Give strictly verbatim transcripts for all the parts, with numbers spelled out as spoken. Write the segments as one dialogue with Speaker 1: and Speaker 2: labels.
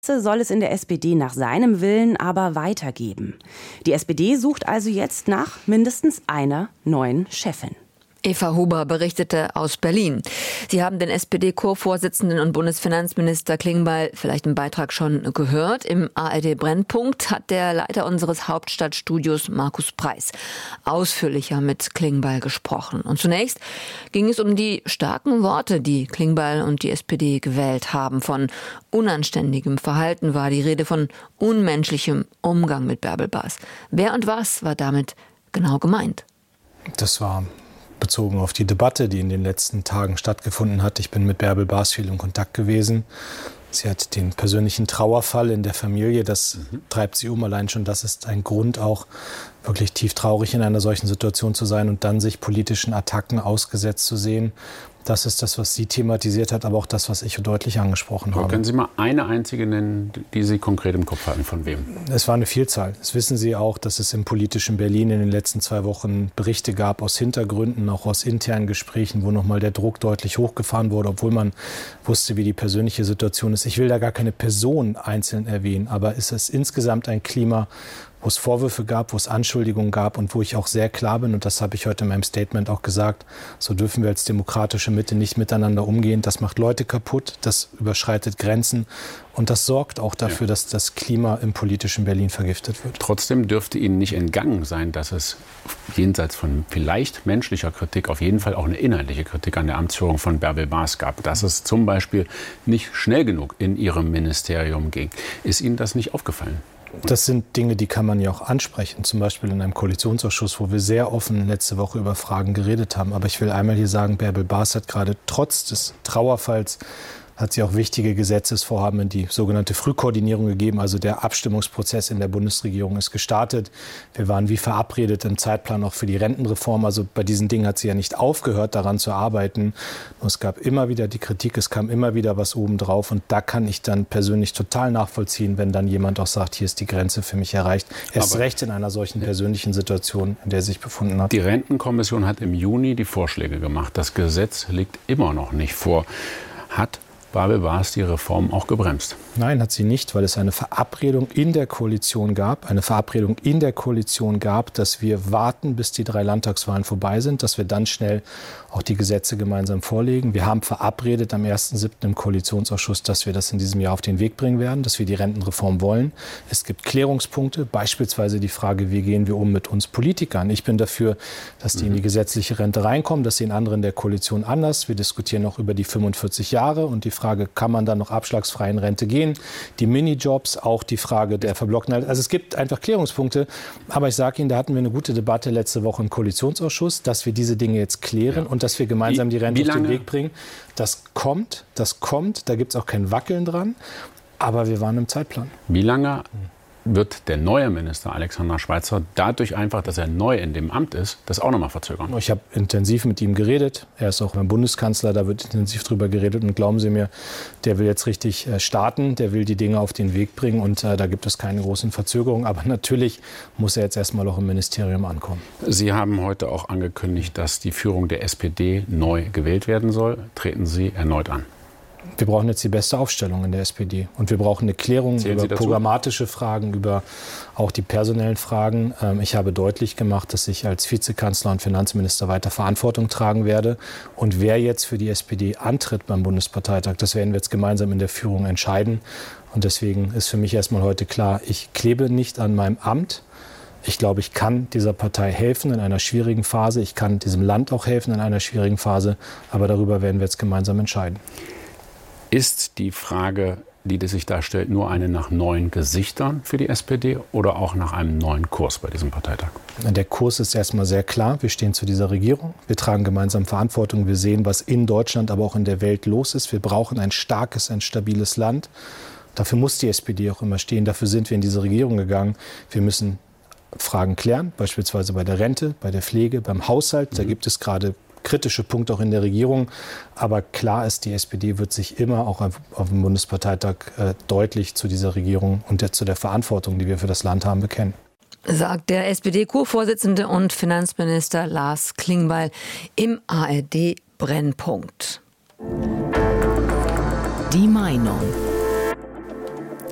Speaker 1: soll es in der S P D nach seinem Willen aber weitergeben. Die S P D sucht also jetzt nach mindestens einer neuen Chefin.
Speaker 2: Eva Huber berichtete aus Berlin. Sie haben den S P D-Co-Vorsitzenden und Bundesfinanzminister Klingbeil vielleicht im Beitrag schon gehört. Im A R D-Brennpunkt hat der Leiter unseres Hauptstadtstudios, Markus Preis, ausführlicher mit Klingbeil gesprochen. Und zunächst ging es um die starken Worte, die Klingbeil und die S P D gewählt haben. Von unanständigem Verhalten war die Rede, von unmenschlichem Umgang mit Bärbel Bas. Wer und was war damit genau gemeint?
Speaker 3: Das war bezogen auf die Debatte, die in den letzten Tagen stattgefunden hat. Ich bin mit Bärbel Bas viel in Kontakt gewesen. Sie hat den persönlichen Trauerfall in der Familie, das mhm. treibt sie um. Allein schon das ist ein Grund, auch wirklich tief traurig in einer solchen Situation zu sein und dann sich politischen Attacken ausgesetzt zu sehen. Das ist das, was sie thematisiert hat, aber auch das, was ich deutlich angesprochen habe.
Speaker 4: Können Sie mal eine einzige nennen, die Sie konkret im Kopf hatten? Von wem?
Speaker 3: Es war eine Vielzahl. Das wissen Sie auch, dass es im politischen Berlin in den letzten zwei Wochen Berichte gab aus Hintergründen, auch aus internen Gesprächen, wo nochmal der Druck deutlich hochgefahren wurde, obwohl man wusste, wie die persönliche Situation ist. Ich will da gar keine Person einzeln erwähnen, aber es ist insgesamt ein Klima, wo es Vorwürfe gab, wo es Anschuldigungen gab und wo ich auch sehr klar bin, und das habe ich heute in meinem Statement auch gesagt, so dürfen wir als demokratische Mitte nicht miteinander umgehen. Das macht Leute kaputt, das überschreitet Grenzen und das sorgt auch dafür, ja. dass das Klima im politischen Berlin vergiftet wird.
Speaker 4: Trotzdem dürfte Ihnen nicht entgangen sein, dass es jenseits von vielleicht menschlicher Kritik auf jeden Fall auch eine inhaltliche Kritik an der Amtsführung von Bärbel Bas gab. Dass es zum Beispiel nicht schnell genug in Ihrem Ministerium ging. Ist Ihnen das nicht aufgefallen?
Speaker 3: Das sind Dinge, die kann man ja auch ansprechen, zum Beispiel in einem Koalitionsausschuss, wo wir sehr offen letzte Woche über Fragen geredet haben. Aber ich will einmal hier sagen, Bärbel Bas hat gerade trotz des Trauerfalls hat sie auch wichtige Gesetzesvorhaben in die sogenannte Frühkoordinierung gegeben. Also der Abstimmungsprozess in der Bundesregierung ist gestartet. Wir waren wie verabredet im Zeitplan auch für die Rentenreform. Also bei diesen Dingen hat sie ja nicht aufgehört, daran zu arbeiten. Und es gab immer wieder die Kritik, es kam immer wieder was obendrauf. Und da kann ich dann persönlich total nachvollziehen, wenn dann jemand auch sagt, hier ist die Grenze für mich erreicht. Erst
Speaker 4: Aber
Speaker 3: recht in einer solchen persönlichen Situation, in der sie sich befunden hat.
Speaker 4: Die Rentenkommission hat im Juni die Vorschläge gemacht. Das Gesetz liegt immer noch nicht vor. Hat Bärbel Bas die Reform auch gebremst?
Speaker 3: Nein, hat sie nicht, weil es eine Verabredung in der Koalition gab, eine Verabredung in der Koalition gab, dass wir warten, bis die drei Landtagswahlen vorbei sind, dass wir dann schnell auch die Gesetze gemeinsam vorlegen. Wir haben verabredet am ersten siebten im Koalitionsausschuss, dass wir das in diesem Jahr auf den Weg bringen werden, dass wir die Rentenreform wollen. Es gibt Klärungspunkte, beispielsweise die Frage, wie gehen wir um mit uns Politikern. Ich bin dafür, dass die in die gesetzliche Rente reinkommen, das sehen andere in der Koalition anders. Wir diskutieren noch über die fünfundvierzig Jahre und die Frage, kann man dann noch abschlagsfrei in Rente gehen? Die Minijobs, auch die Frage der verblockten. Also es gibt einfach Klärungspunkte. Aber ich sage Ihnen, da hatten wir eine gute Debatte letzte Woche im Koalitionsausschuss, dass wir diese Dinge jetzt klären ja. und dass wir gemeinsam die Rente auf den Weg bringen. Das kommt, das kommt. Da gibt es auch kein Wackeln dran. Aber wir waren im Zeitplan.
Speaker 4: Wie lange wird der neue Minister Alexander Schweitzer dadurch einfach, dass er neu in dem Amt ist, das auch noch mal verzögern?
Speaker 3: Ich habe intensiv mit ihm geredet. Er ist auch beim Bundeskanzler, da wird intensiv drüber geredet. Und glauben Sie mir, der will jetzt richtig starten, der will die Dinge auf den Weg bringen. Und äh, da gibt es keine großen Verzögerungen. Aber natürlich muss er jetzt erstmal auch im Ministerium ankommen.
Speaker 4: Sie haben heute auch angekündigt, dass die Führung der S P D neu gewählt werden soll. Treten Sie erneut an?
Speaker 3: Wir brauchen jetzt die beste Aufstellung in der S P D. Und wir brauchen eine Klärung
Speaker 4: Zählen
Speaker 3: über programmatische Fragen, über auch die personellen Fragen. Ich habe deutlich gemacht, dass ich als Vizekanzler und Finanzminister weiter Verantwortung tragen werde. Und wer jetzt für die S P D antritt beim Bundesparteitag, das werden wir jetzt gemeinsam in der Führung entscheiden. Und deswegen ist für mich erstmal heute klar, ich klebe nicht an meinem Amt. Ich glaube, ich kann dieser Partei helfen in einer schwierigen Phase. Ich kann diesem Land auch helfen in einer schwierigen Phase. Aber darüber werden wir jetzt gemeinsam entscheiden.
Speaker 4: Ist die Frage, die sich da stellt, nur eine nach neuen Gesichtern für die S P D oder auch nach einem neuen Kurs bei diesem Parteitag?
Speaker 3: Der Kurs ist erstmal sehr klar. Wir stehen zu dieser Regierung. Wir tragen gemeinsam Verantwortung. Wir sehen, was in Deutschland, aber auch in der Welt los ist. Wir brauchen ein starkes, ein stabiles Land. Dafür muss die S P D auch immer stehen. Dafür sind wir in diese Regierung gegangen. Wir müssen Fragen klären, beispielsweise bei der Rente, bei der Pflege, beim Haushalt. Da gibt es gerade kritische Punkte auch in der Regierung. Aber klar ist, die S P D wird sich immer auch auf, auf dem Bundesparteitag äh, deutlich zu dieser Regierung und der, zu der Verantwortung, die wir für das Land haben, bekennen.
Speaker 2: Sagt der S P D-Co-Vorsitzende und Finanzminister Lars Klingbeil im A R D-Brennpunkt.
Speaker 1: Die Meinung.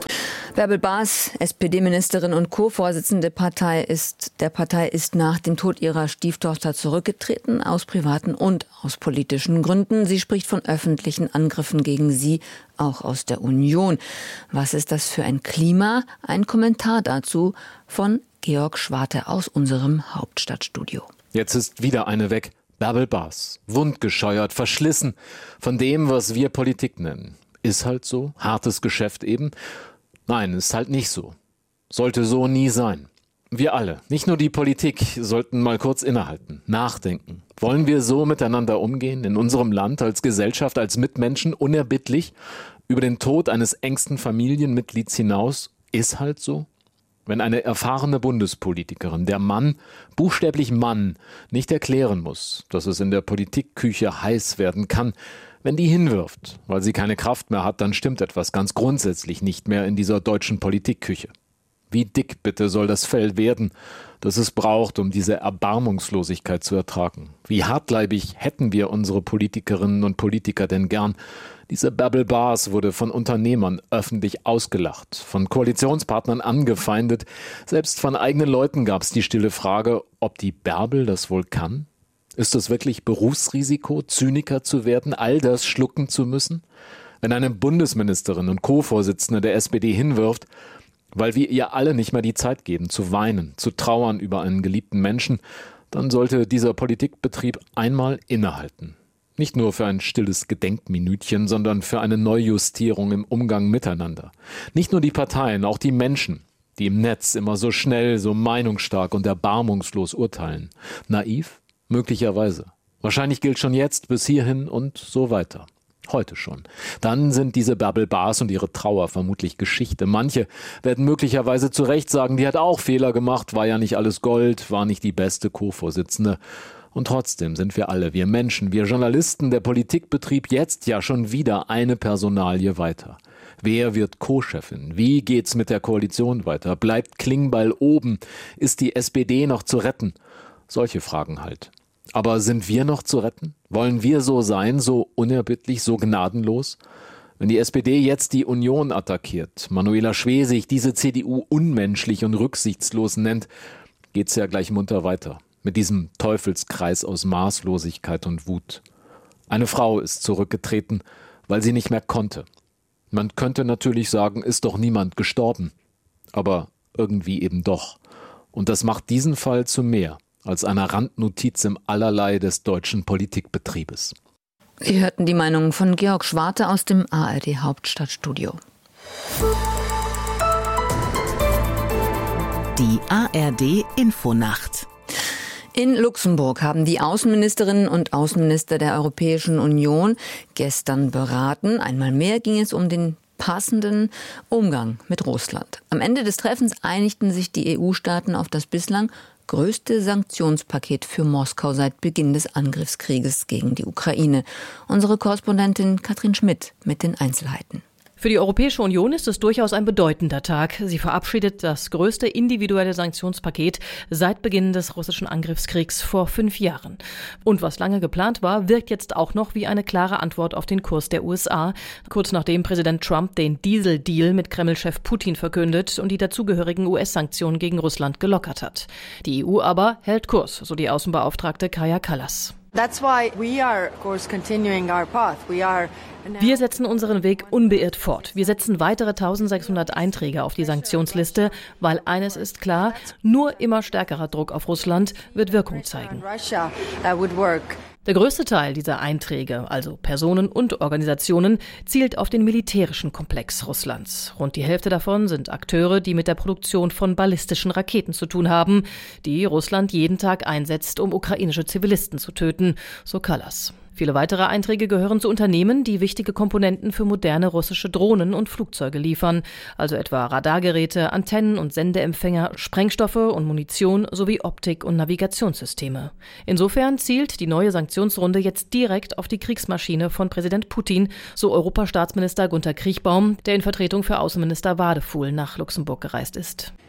Speaker 2: Bärbel Baas, S P D-Ministerin und Co-Vorsitzende Partei ist, der Partei ist nach dem Tod ihrer Stieftochter zurückgetreten, aus privaten und aus politischen Gründen. Sie spricht von öffentlichen Angriffen gegen sie, auch aus der Union. Was ist das für ein Klima? Ein Kommentar dazu von Georg Schwarte aus unserem Hauptstadtstudio.
Speaker 5: Jetzt ist wieder eine weg. Bärbel Baas, wundgescheuert, verschlissen von dem, was wir Politik nennen. Ist halt so, hartes Geschäft eben. Nein, ist halt nicht so. Sollte so nie sein. Wir alle, nicht nur die Politik, sollten mal kurz innehalten, nachdenken. Wollen wir so miteinander umgehen, in unserem Land, als Gesellschaft, als Mitmenschen, unerbittlich, über den Tod eines engsten Familienmitglieds hinaus? Ist halt so. Wenn eine erfahrene Bundespolitikerin, der Mann, buchstäblich Mann, nicht erklären muss, dass es in der Politikküche heiß werden kann, wenn die hinwirft, weil sie keine Kraft mehr hat, dann stimmt etwas ganz grundsätzlich nicht mehr in dieser deutschen Politikküche. Wie dick bitte soll das Fell werden, das es braucht, um diese Erbarmungslosigkeit zu ertragen? Wie hartleibig hätten wir unsere Politikerinnen und Politiker denn gern? Diese Bärbel Baas wurde von Unternehmern öffentlich ausgelacht, von Koalitionspartnern angefeindet. Selbst von eigenen Leuten gab es die stille Frage, ob die Bärbel das wohl kann? Ist es wirklich Berufsrisiko, Zyniker zu werden, all das schlucken zu müssen? Wenn eine Bundesministerin und Co-Vorsitzende der S P D hinwirft, weil wir ihr alle nicht mehr die Zeit geben, zu weinen, zu trauern über einen geliebten Menschen, dann sollte dieser Politikbetrieb einmal innehalten. Nicht nur für ein stilles Gedenkminütchen, sondern für eine Neujustierung im Umgang miteinander. Nicht nur die Parteien, auch die Menschen, die im Netz immer so schnell, so meinungsstark und erbarmungslos urteilen. Naiv? Möglicherweise. Wahrscheinlich gilt schon jetzt bis hierhin und so weiter. Heute schon. Dann sind diese Bärbel Baas und ihre Trauer vermutlich Geschichte. Manche werden möglicherweise zu Recht sagen, die hat auch Fehler gemacht, war ja nicht alles Gold, war nicht die beste Co-Vorsitzende. Und trotzdem sind wir alle, wir Menschen, wir Journalisten, der Politikbetrieb jetzt ja schon wieder eine Personalie weiter. Wer wird Co-Chefin? Wie geht's mit der Koalition weiter? Bleibt Klingbeil oben? Ist die S P D noch zu retten? Solche Fragen halt. Aber sind wir noch zu retten? Wollen wir so sein, so unerbittlich, so gnadenlos? Wenn die S P D jetzt die Union attackiert, Manuela Schwesig diese C D U unmenschlich und rücksichtslos nennt, geht's ja gleich munter weiter. Mit diesem Teufelskreis aus Maßlosigkeit und Wut. Eine Frau ist zurückgetreten, weil sie nicht mehr konnte. Man könnte natürlich sagen, ist doch niemand gestorben. Aber irgendwie eben doch. Und das macht diesen Fall zu mehr als einer Randnotiz im Allerlei des deutschen Politikbetriebes.
Speaker 2: Sie hörten die Meinung von Georg Schwarte aus dem A R D Hauptstadtstudio.
Speaker 1: Die A R D Infonacht.
Speaker 2: In Luxemburg haben die Außenministerinnen und Außenminister der Europäischen Union gestern beraten. Einmal mehr ging es um den passenden Umgang mit Russland. Am Ende des Treffens einigten sich die E U-Staaten auf das bislang größte Sanktionspaket für Moskau seit Beginn des Angriffskrieges gegen die Ukraine. Unsere Korrespondentin Katrin Schmidt mit den Einzelheiten.
Speaker 6: Für die Europäische Union ist es durchaus ein bedeutender Tag. Sie verabschiedet das größte individuelle Sanktionspaket seit Beginn des russischen Angriffskriegs vor fünf Jahren. Und was lange geplant war, wirkt jetzt auch noch wie eine klare Antwort auf den Kurs der U S A, kurz nachdem Präsident Trump den Diesel-Deal mit Kreml-Chef Putin verkündet und die dazugehörigen U S-Sanktionen gegen Russland gelockert hat. Die E U aber hält Kurs, so die Außenbeauftragte Kaja Kallas. Wir setzen unseren Weg unbeirrt fort. Wir setzen weitere eintausendsechshundert Einträge auf die Sanktionsliste, weil eines ist klar, nur immer stärkerer Druck auf Russland wird Wirkung zeigen. Der größte Teil dieser Einträge, also Personen und Organisationen, zielt auf den militärischen Komplex Russlands. Rund die Hälfte davon sind Akteure, die mit der Produktion von ballistischen Raketen zu tun haben, die Russland jeden Tag einsetzt, um ukrainische Zivilisten zu töten, so Kallas. Viele weitere Einträge gehören zu Unternehmen, die wichtige Komponenten für moderne russische Drohnen und Flugzeuge liefern, also etwa Radargeräte, Antennen und Sendeempfänger, Sprengstoffe und Munition sowie Optik- und Navigationssysteme. Insofern zielt die neue Sanktionsrunde jetzt direkt auf die Kriegsmaschine von Präsident Putin, so Europastaatsminister Günter Kriechbaum, der in Vertretung für Außenminister Wadefuhl nach Luxemburg gereist ist.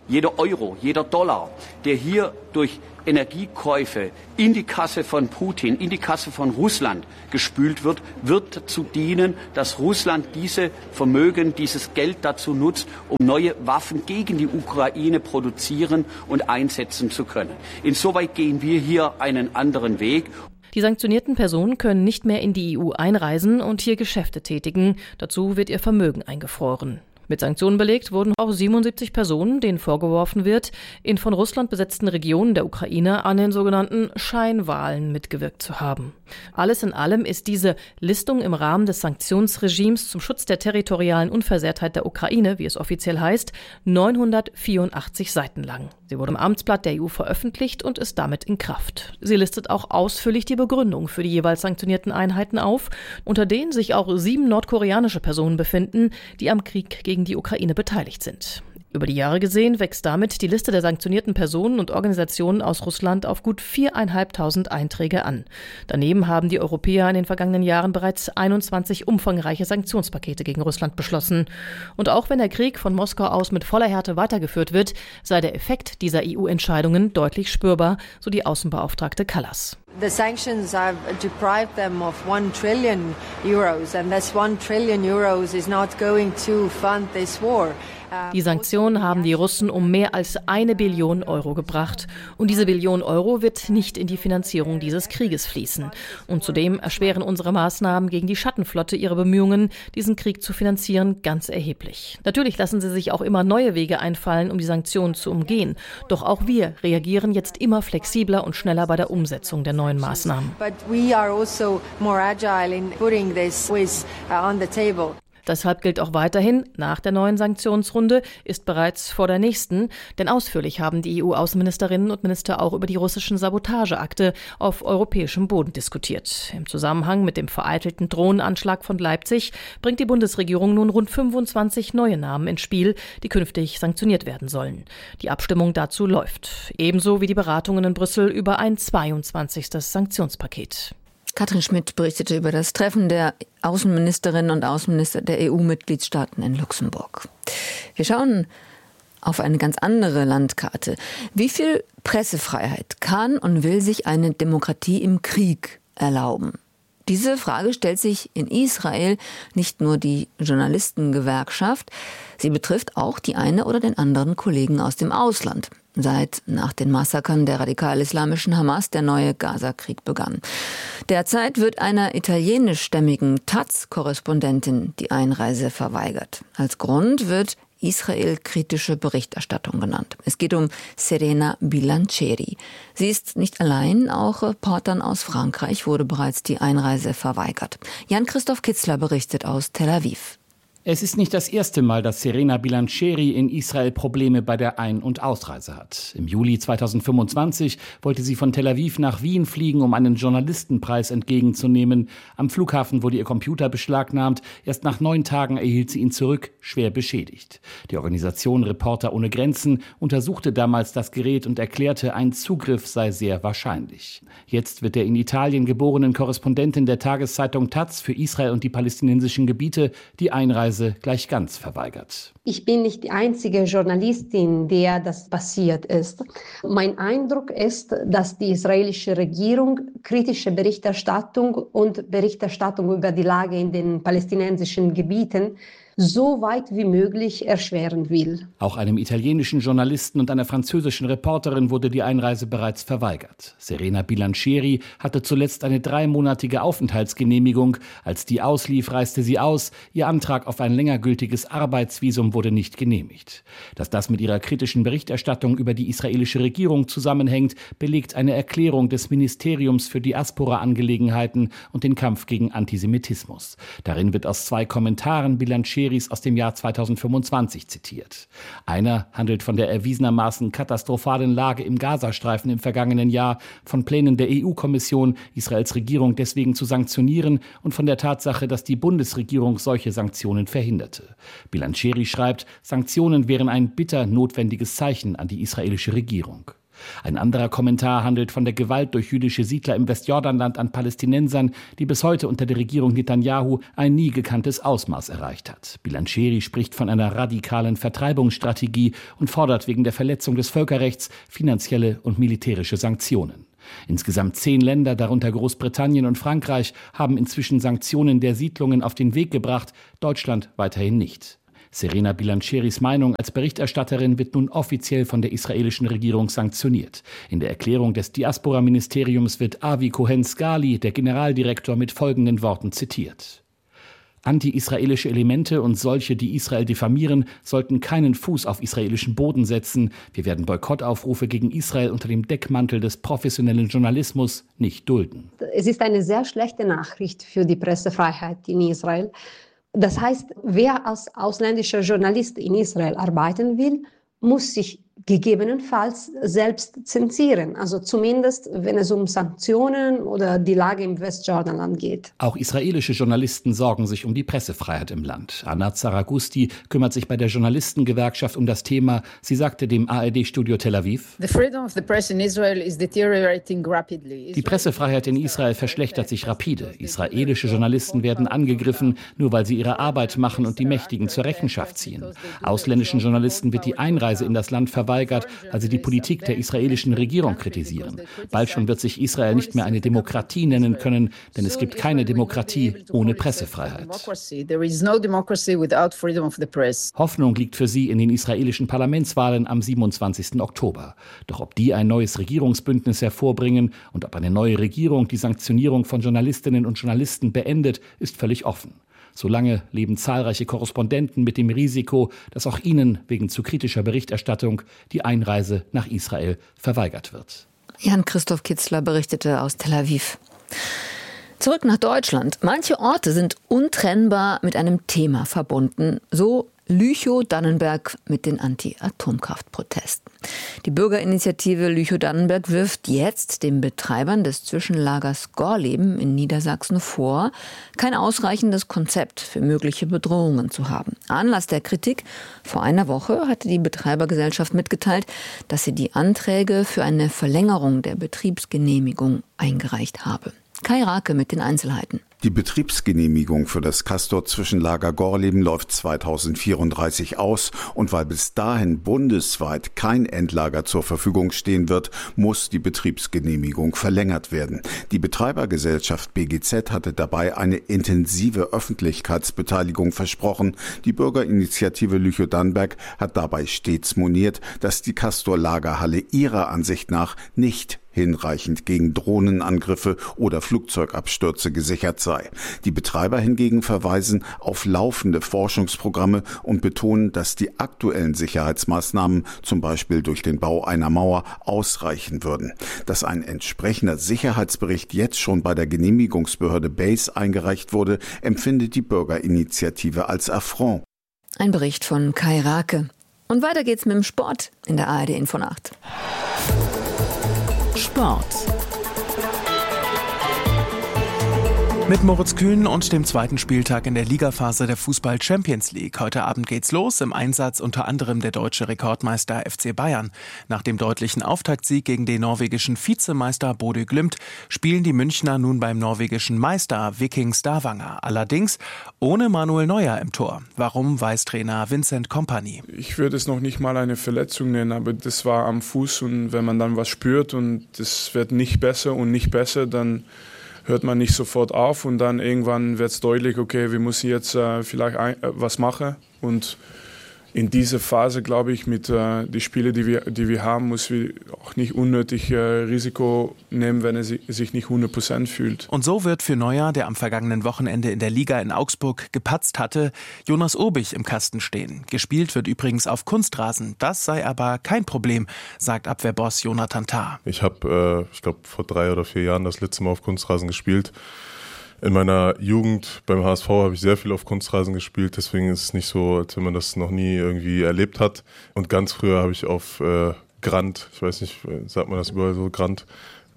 Speaker 7: jeder Euro, jeder Dollar, der hier durch Energiekäufe in die Kasse von Putin, in die Kasse von Russland gespült wird, wird dazu dienen, dass Russland diese Vermögen, dieses Geld dazu nutzt, um neue Waffen gegen die Ukraine produzieren und einsetzen zu können. Insoweit gehen wir hier einen anderen Weg.
Speaker 6: Die sanktionierten Personen können nicht mehr in die E U einreisen und hier Geschäfte tätigen. Dazu wird ihr Vermögen eingefroren. Mit Sanktionen belegt wurden auch siebenundsiebzig Personen, denen vorgeworfen wird, in von Russland besetzten Regionen der Ukraine an den sogenannten Scheinwahlen mitgewirkt zu haben. Alles in allem ist diese Listung im Rahmen des Sanktionsregimes zum Schutz der territorialen Unversehrtheit der Ukraine, wie es offiziell heißt, neunhundertvierundachtzig Seiten lang. Sie wurde im Amtsblatt der E U veröffentlicht und ist damit in Kraft. Sie listet auch ausführlich die Begründung für die jeweils sanktionierten Einheiten auf, unter denen sich auch sieben nordkoreanische Personen befinden, die am Krieg gegen die Ukraine beteiligt sind. Über die Jahre gesehen wächst damit die Liste der sanktionierten Personen und Organisationen aus Russland auf gut viertausendfünfhundert Einträge an. Daneben haben die Europäer in den vergangenen Jahren bereits einundzwanzig umfangreiche Sanktionspakete gegen Russland beschlossen. Und auch wenn der Krieg von Moskau aus mit voller Härte weitergeführt wird, sei der Effekt dieser E U-Entscheidungen deutlich spürbar, so die Außenbeauftragte Kallas.
Speaker 8: The sanctions have deprived them of one trillion euros, and this one trillion euros is not going to fund this war.
Speaker 6: Die Sanktionen haben die Russen um mehr als eine Billion Euro gebracht. Und diese Billion Euro wird nicht in die Finanzierung dieses Krieges fließen. Und zudem erschweren unsere Maßnahmen gegen die Schattenflotte ihre Bemühungen, diesen Krieg zu finanzieren, ganz erheblich. Natürlich lassen sie sich auch immer neue Wege einfallen, um die Sanktionen zu umgehen. Doch auch wir reagieren jetzt immer flexibler und schneller bei der Umsetzung der neuen Maßnahmen.
Speaker 8: But we are also more agile in putting this with, uh, on the table.
Speaker 6: Deshalb gilt auch weiterhin, nach der neuen Sanktionsrunde ist bereits vor der nächsten, denn ausführlich haben die E U-Außenministerinnen und Minister auch über die russischen Sabotageakte auf europäischem Boden diskutiert. Im Zusammenhang mit dem vereitelten Drohnenanschlag von Leipzig bringt die Bundesregierung nun rund fünfundzwanzig neue Namen ins Spiel, die künftig sanktioniert werden sollen. Die Abstimmung dazu läuft, ebenso wie die Beratungen in Brüssel über ein zweiundzwanzigstes Sanktionspaket.
Speaker 2: Katrin Schmidt berichtete über das Treffen der Außenministerinnen und Außenminister der E U-Mitgliedstaaten in Luxemburg. Wir schauen auf eine ganz andere Landkarte. Wie viel Pressefreiheit kann und will sich eine Demokratie im Krieg erlauben? Diese Frage stellt sich in Israel nicht nur die Journalistengewerkschaft, sie betrifft auch die eine oder den anderen Kollegen aus dem Ausland. Seit nach den Massakern der radikal-islamischen Hamas der neue Gaza-Krieg begann. Derzeit wird einer italienischstämmigen Taz-Korrespondentin die Einreise verweigert. Als Grund wird israelkritische Berichterstattung genannt. Es geht um Serena Bilancieri. Sie ist nicht allein, auch Reportern aus Frankreich wurde bereits die Einreise verweigert. Jan-Christoph Kitzler berichtet aus Tel Aviv.
Speaker 9: Es ist nicht das erste Mal, dass Serena Bilancieri in Israel Probleme bei der Ein- und Ausreise hat. Im Juli zweitausendfünfundzwanzig wollte sie von Tel Aviv nach Wien fliegen, um einen Journalistenpreis entgegenzunehmen. Am Flughafen wurde ihr Computer beschlagnahmt. Erst nach neun Tagen erhielt sie ihn zurück, schwer beschädigt. Die Organisation Reporter ohne Grenzen untersuchte damals das Gerät und erklärte, ein Zugriff sei sehr wahrscheinlich. Jetzt wird der in Italien geborenen Korrespondentin der Tageszeitung Taz für Israel und die palästinensischen Gebiete die Einreise gleich ganz verweigert.
Speaker 10: Ich bin nicht die einzige Journalistin, der das passiert ist. Mein Eindruck ist, dass die israelische Regierung kritische Berichterstattung und Berichterstattung über die Lage in den palästinensischen Gebieten so weit wie möglich erschweren will.
Speaker 9: Auch einem italienischen Journalisten und einer französischen Reporterin wurde die Einreise bereits verweigert. Serena Bilancieri hatte zuletzt eine dreimonatige Aufenthaltsgenehmigung. Als die auslief, reiste sie aus. Ihr Antrag auf ein länger gültiges Arbeitsvisum wurde nicht genehmigt. Dass das mit ihrer kritischen Berichterstattung über die israelische Regierung zusammenhängt, belegt eine Erklärung des Ministeriums für Diaspora-Angelegenheiten und den Kampf gegen Antisemitismus. Darin wird aus zwei Kommentaren Bilancieri aus dem Jahr zweitausendfünfundzwanzig zitiert. Einer handelt von der erwiesenermaßen katastrophalen Lage im Gazastreifen im vergangenen Jahr, von Plänen der E U-Kommission, Israels Regierung deswegen zu sanktionieren und von der Tatsache, dass die Bundesregierung solche Sanktionen verhinderte. Bilancieri schreibt, Sanktionen wären ein bitter notwendiges Zeichen an die israelische Regierung. Ein anderer Kommentar handelt von der Gewalt durch jüdische Siedler im Westjordanland an Palästinensern, die bis heute unter der Regierung Netanyahu ein nie gekanntes Ausmaß erreicht hat. Bilancheri spricht von einer radikalen Vertreibungsstrategie und fordert wegen der Verletzung des Völkerrechts finanzielle und militärische Sanktionen. Insgesamt zehn Länder, darunter Großbritannien und Frankreich, haben inzwischen Sanktionen der Siedlungen auf den Weg gebracht, Deutschland weiterhin nicht. Serena Bilancheris Meinung als Berichterstatterin wird nun offiziell von der israelischen Regierung sanktioniert. In der Erklärung des Diaspora-Ministeriums wird Avi Cohen-Scali, der Generaldirektor, mit folgenden Worten zitiert: Anti-israelische Elemente und solche, die Israel diffamieren, sollten keinen Fuß auf israelischen Boden setzen. Wir werden Boykottaufrufe gegen Israel unter dem Deckmantel des professionellen Journalismus nicht dulden.
Speaker 10: Es ist eine sehr schlechte Nachricht für die Pressefreiheit in Israel. Das heißt, wer als ausländischer Journalist in Israel arbeiten will, muss sich gegebenenfalls selbst zensieren. Also zumindest, wenn es um Sanktionen oder die Lage im Westjordanland geht.
Speaker 9: Auch israelische Journalisten sorgen sich um die Pressefreiheit im Land. Anat Saragusti kümmert sich bei der Journalistengewerkschaft um das Thema. Sie sagte dem A R D-Studio Tel Aviv: Die Pressefreiheit in Israel verschlechtert sich rapide. Israelische Journalisten werden angegriffen, nur weil sie ihre Arbeit machen und die Mächtigen zur Rechenschaft ziehen. Ausländischen Journalisten wird die Einreise in das Land verweigert, weil sie die Politik der israelischen Regierung kritisieren. Bald schon wird sich Israel nicht mehr eine Demokratie nennen können, denn es gibt keine Demokratie ohne Pressefreiheit. Hoffnung liegt für sie in den israelischen Parlamentswahlen am siebenundzwanzigsten Oktober. Doch ob die ein neues Regierungsbündnis hervorbringen und ob eine neue Regierung die Sanktionierung von Journalistinnen und Journalisten beendet, ist völlig offen. Solange leben zahlreiche Korrespondenten mit dem Risiko, dass auch ihnen wegen zu kritischer Berichterstattung die Einreise nach Israel verweigert wird.
Speaker 2: Jan-Christoph Kitzler berichtete aus Tel Aviv. Zurück nach Deutschland. Manche Orte sind untrennbar mit einem Thema verbunden. So Lüchow-Dannenberg mit den Anti-Atomkraft-Protesten. Die Bürgerinitiative Lüchow-Dannenberg wirft jetzt den Betreibern des Zwischenlagers Gorleben in Niedersachsen vor, kein ausreichendes Konzept für mögliche Bedrohungen zu haben. Anlass der Kritik: Vor einer Woche hatte die Betreibergesellschaft mitgeteilt, dass sie die Anträge für eine Verlängerung der Betriebsgenehmigung eingereicht habe. Kai Rake mit den Einzelheiten.
Speaker 11: Die Betriebsgenehmigung für das Castor-Zwischenlager Gorleben läuft zweitausendvierunddreißig aus, und weil bis dahin bundesweit kein Endlager zur Verfügung stehen wird, muss die Betriebsgenehmigung verlängert werden. Die Betreibergesellschaft B G Z hatte dabei eine intensive Öffentlichkeitsbeteiligung versprochen. Die Bürgerinitiative Lüchow-Dannenberg hat dabei stets moniert, dass die Castor-Lagerhalle ihrer Ansicht nach nicht hinreichend gegen Drohnenangriffe oder Flugzeugabstürze gesichert sei. Die Betreiber hingegen verweisen auf laufende Forschungsprogramme und betonen, dass die aktuellen Sicherheitsmaßnahmen, zum Beispiel durch den Bau einer Mauer, ausreichen würden. Dass ein entsprechender Sicherheitsbericht jetzt schon bei der Genehmigungsbehörde B A S E eingereicht wurde, empfindet die Bürgerinitiative als Affront.
Speaker 2: Ein Bericht von Kai Rake. Und weiter geht's mit dem Sport in der A R D Infonacht.
Speaker 12: Sport. Mit Moritz Kühn und dem zweiten Spieltag in der Ligaphase der Fußball Champions League. Heute Abend geht's los, im Einsatz unter anderem der deutsche Rekordmeister F C Bayern. Nach dem deutlichen Auftaktsieg gegen den norwegischen Vizemeister Bodø Glimt spielen die Münchner nun beim norwegischen Meister Viking Stavanger. Allerdings ohne Manuel Neuer im Tor. Warum, weiß Trainer Vincent Kompany.
Speaker 13: Ich würde es noch nicht mal eine Verletzung nennen, aber das war am Fuß, und wenn man dann was spürt und das wird nicht besser und nicht besser, dann hört man nicht sofort auf, und dann irgendwann wird es deutlich, okay, wir müssen jetzt äh, vielleicht ein, äh, was machen. Und in dieser Phase, glaube ich, mit äh, den Spielen, die wir, die wir haben, muss wir auch nicht unnötig äh, Risiko nehmen, wenn er si- sich nicht hundert Prozent fühlt.
Speaker 12: Und so wird für Neuer, der am vergangenen Wochenende in der Liga in Augsburg gepatzt hatte, Jonas Obich im Kasten stehen. Gespielt wird übrigens auf Kunstrasen. Das sei aber kein Problem, sagt Abwehrboss Jonathan Tah.
Speaker 14: Ich habe, äh, ich glaube, vor drei oder vier Jahren das letzte Mal auf Kunstrasen gespielt. In meiner Jugend beim H S V habe ich sehr viel auf Kunstrasen gespielt, deswegen ist es nicht so, als wenn man das noch nie irgendwie erlebt hat. Und ganz früher habe ich auf äh, Grand, ich weiß nicht, sagt man das überall so, Grand,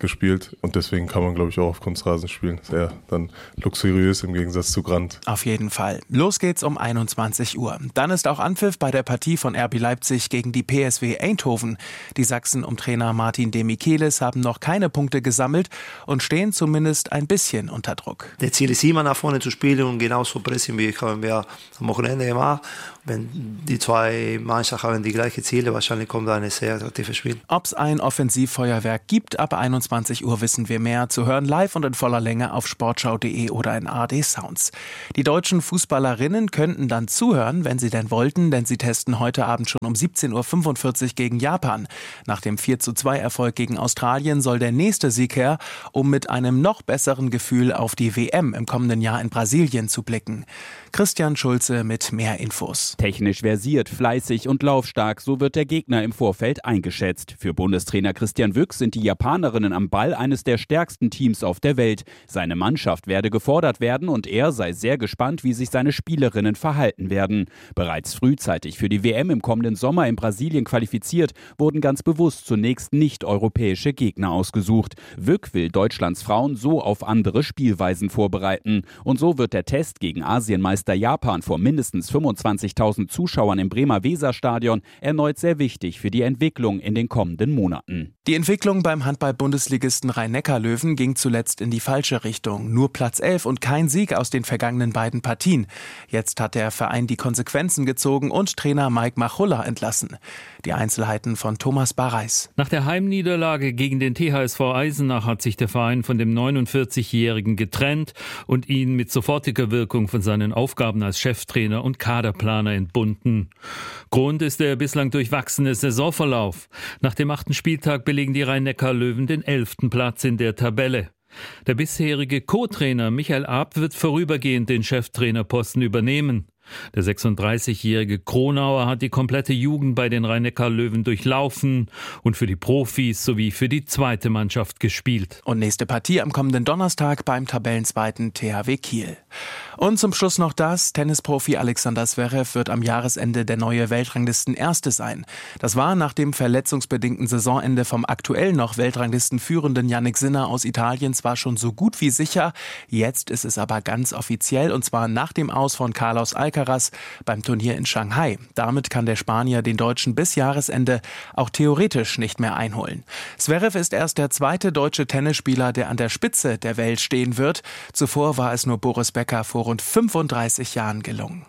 Speaker 14: gespielt und deswegen kann man, glaube ich, auch auf Kunstrasen spielen. Das ist eher dann luxuriös im Gegensatz zu Grand.
Speaker 12: Auf jeden Fall. Los geht's um einundzwanzig Uhr. Dann ist auch Anpfiff bei der Partie von R B Leipzig gegen die P S V Eindhoven. Die Sachsen um Trainer Martin Demichelis haben noch keine Punkte gesammelt und stehen zumindest ein bisschen unter Druck.
Speaker 15: Das Ziel ist immer nach vorne zu spielen und genauso pressen wie haben wir am Wochenende gemacht. Wenn die zwei Mannschaften haben die gleichen Ziele, wahrscheinlich kommt da ein sehr attraktives Spiel.
Speaker 12: Ob es ein Offensivfeuerwerk gibt, ab einundzwanzig Uhr wissen wir mehr. Zu hören live und in voller Länge auf sportschau punkt de oder in A R D Sounds. Die deutschen Fußballerinnen könnten dann zuhören, wenn sie denn wollten, denn sie testen heute Abend schon um siebzehn Uhr fünfundvierzig gegen Japan. Nach dem vier zu zwei Erfolg gegen Australien soll der nächste Sieg her, um mit einem noch besseren Gefühl auf die W M im kommenden Jahr in Brasilien zu blicken. Christian Schulze mit mehr Infos.
Speaker 16: Technisch versiert, fleißig und laufstark, so wird der Gegner im Vorfeld eingeschätzt. Für Bundestrainer Christian Wüchs sind die Japanerinnen am Ball eines der stärksten Teams auf der Welt. Seine Mannschaft werde gefordert werden und er sei sehr gespannt, wie sich seine Spielerinnen verhalten werden. Bereits frühzeitig für die W M im kommenden Sommer in Brasilien qualifiziert, wurden ganz bewusst zunächst nicht-europäische Gegner ausgesucht. Wück will Deutschlands Frauen so auf andere Spielweisen vorbereiten. Und so wird der Test gegen Asienmeister Japan vor mindestens fünfundzwanzigtausend Zuschauern im Bremer Weserstadion erneut sehr wichtig für die Entwicklung in den kommenden Monaten.
Speaker 12: Die Entwicklung beim Handball-Bundesligisten Rhein-Neckar-Löwen ging zuletzt in die falsche Richtung. Nur Platz elf und kein Sieg aus den vergangenen beiden Partien. Jetzt hat der Verein die Konsequenzen gezogen und Trainer Mike Machulla entlassen. Die Einzelheiten von Thomas Barreis.
Speaker 17: Nach der Heimniederlage gegen den T H S V Eisenach hat sich der Verein von dem neunundvierzigjährigen getrennt und ihn mit sofortiger Wirkung von seinen Aufgaben als Cheftrainer und Kaderplaner entbunden. Grund ist der bislang durchwachsene Saisonverlauf. Nach dem achten Spieltag belegen die Rhein-Neckar-Löwen den elften Platz in der Tabelle. Der bisherige Co-Trainer Michael Arp wird vorübergehend den Cheftrainerposten übernehmen. Der sechsunddreißigjährige Kronauer hat die komplette Jugend bei den Rhein-Neckar-Löwen durchlaufen und für die Profis sowie für die zweite Mannschaft gespielt.
Speaker 12: Und nächste Partie am kommenden Donnerstag beim Tabellenzweiten T H W Kiel. Und zum Schluss noch das: Tennisprofi Alexander Zverev wird am Jahresende der neue Weltranglisten-Erste sein. Das war nach dem verletzungsbedingten Saisonende vom aktuell noch Weltranglistenführenden Jannik Sinner aus Italien zwar schon so gut wie sicher, jetzt ist es aber ganz offiziell, und zwar nach dem Aus von Carlos Alcaraz beim Turnier in Shanghai. Damit kann der Spanier den Deutschen bis Jahresende auch theoretisch nicht mehr einholen. Zverev ist erst der zweite deutsche Tennisspieler, der an der Spitze der Welt stehen wird. Zuvor war es nur Boris Becker vor rund fünfunddreißig Jahren gelungen.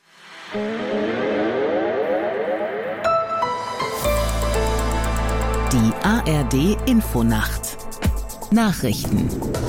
Speaker 18: Die A R D Infonacht Nachrichten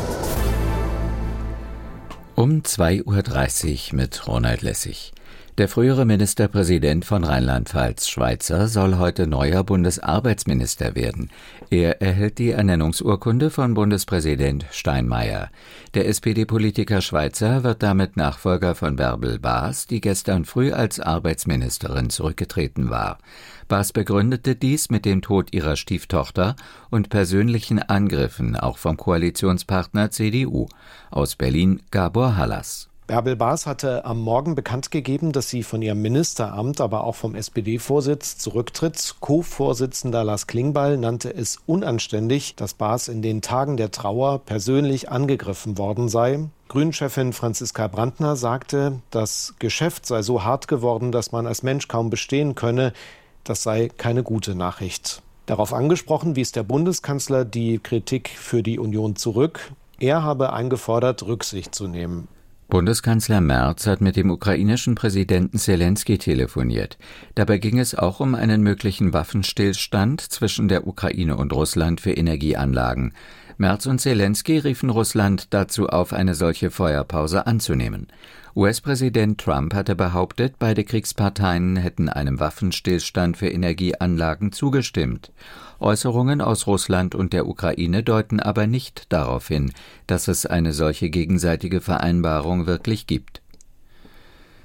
Speaker 19: um zwei Uhr dreißig mit Ronald Lessig. Der frühere Ministerpräsident von Rheinland-Pfalz, Schweitzer, soll heute neuer Bundesarbeitsminister werden. Er erhält die Ernennungsurkunde von Bundespräsident Steinmeier. Der S P D-Politiker Schweitzer wird damit Nachfolger von Bärbel Baas, die gestern früh als Arbeitsministerin zurückgetreten war. Baas begründete dies mit dem Tod ihrer Stieftochter und persönlichen Angriffen, auch vom Koalitionspartner C D U. Aus Berlin Gabor Hallas.
Speaker 20: Bärbel Baas hatte am Morgen bekannt gegeben, dass sie von ihrem Ministeramt, aber auch vom S P D-Vorsitz zurücktritt. Co-Vorsitzender Lars Klingbeil nannte es unanständig, dass Baas in den Tagen der Trauer persönlich angegriffen worden sei. Grünen-Chefin Franziska Brandner sagte, das Geschäft sei so hart geworden, dass man als Mensch kaum bestehen könne. Das sei keine gute Nachricht. Darauf angesprochen wies der Bundeskanzler die Kritik für die Union zurück. Er habe eingefordert, Rücksicht zu nehmen.
Speaker 19: Bundeskanzler Merz hat mit dem ukrainischen Präsidenten Selenskyj telefoniert. Dabei ging es auch um einen möglichen Waffenstillstand zwischen der Ukraine und Russland für Energieanlagen. Merz und Selenskyj riefen Russland dazu auf, eine solche Feuerpause anzunehmen. U S-Präsident Trump hatte behauptet, beide Kriegsparteien hätten einem Waffenstillstand für Energieanlagen zugestimmt. Äußerungen aus Russland und der Ukraine deuten aber nicht darauf hin, dass es eine solche gegenseitige Vereinbarung wirklich gibt.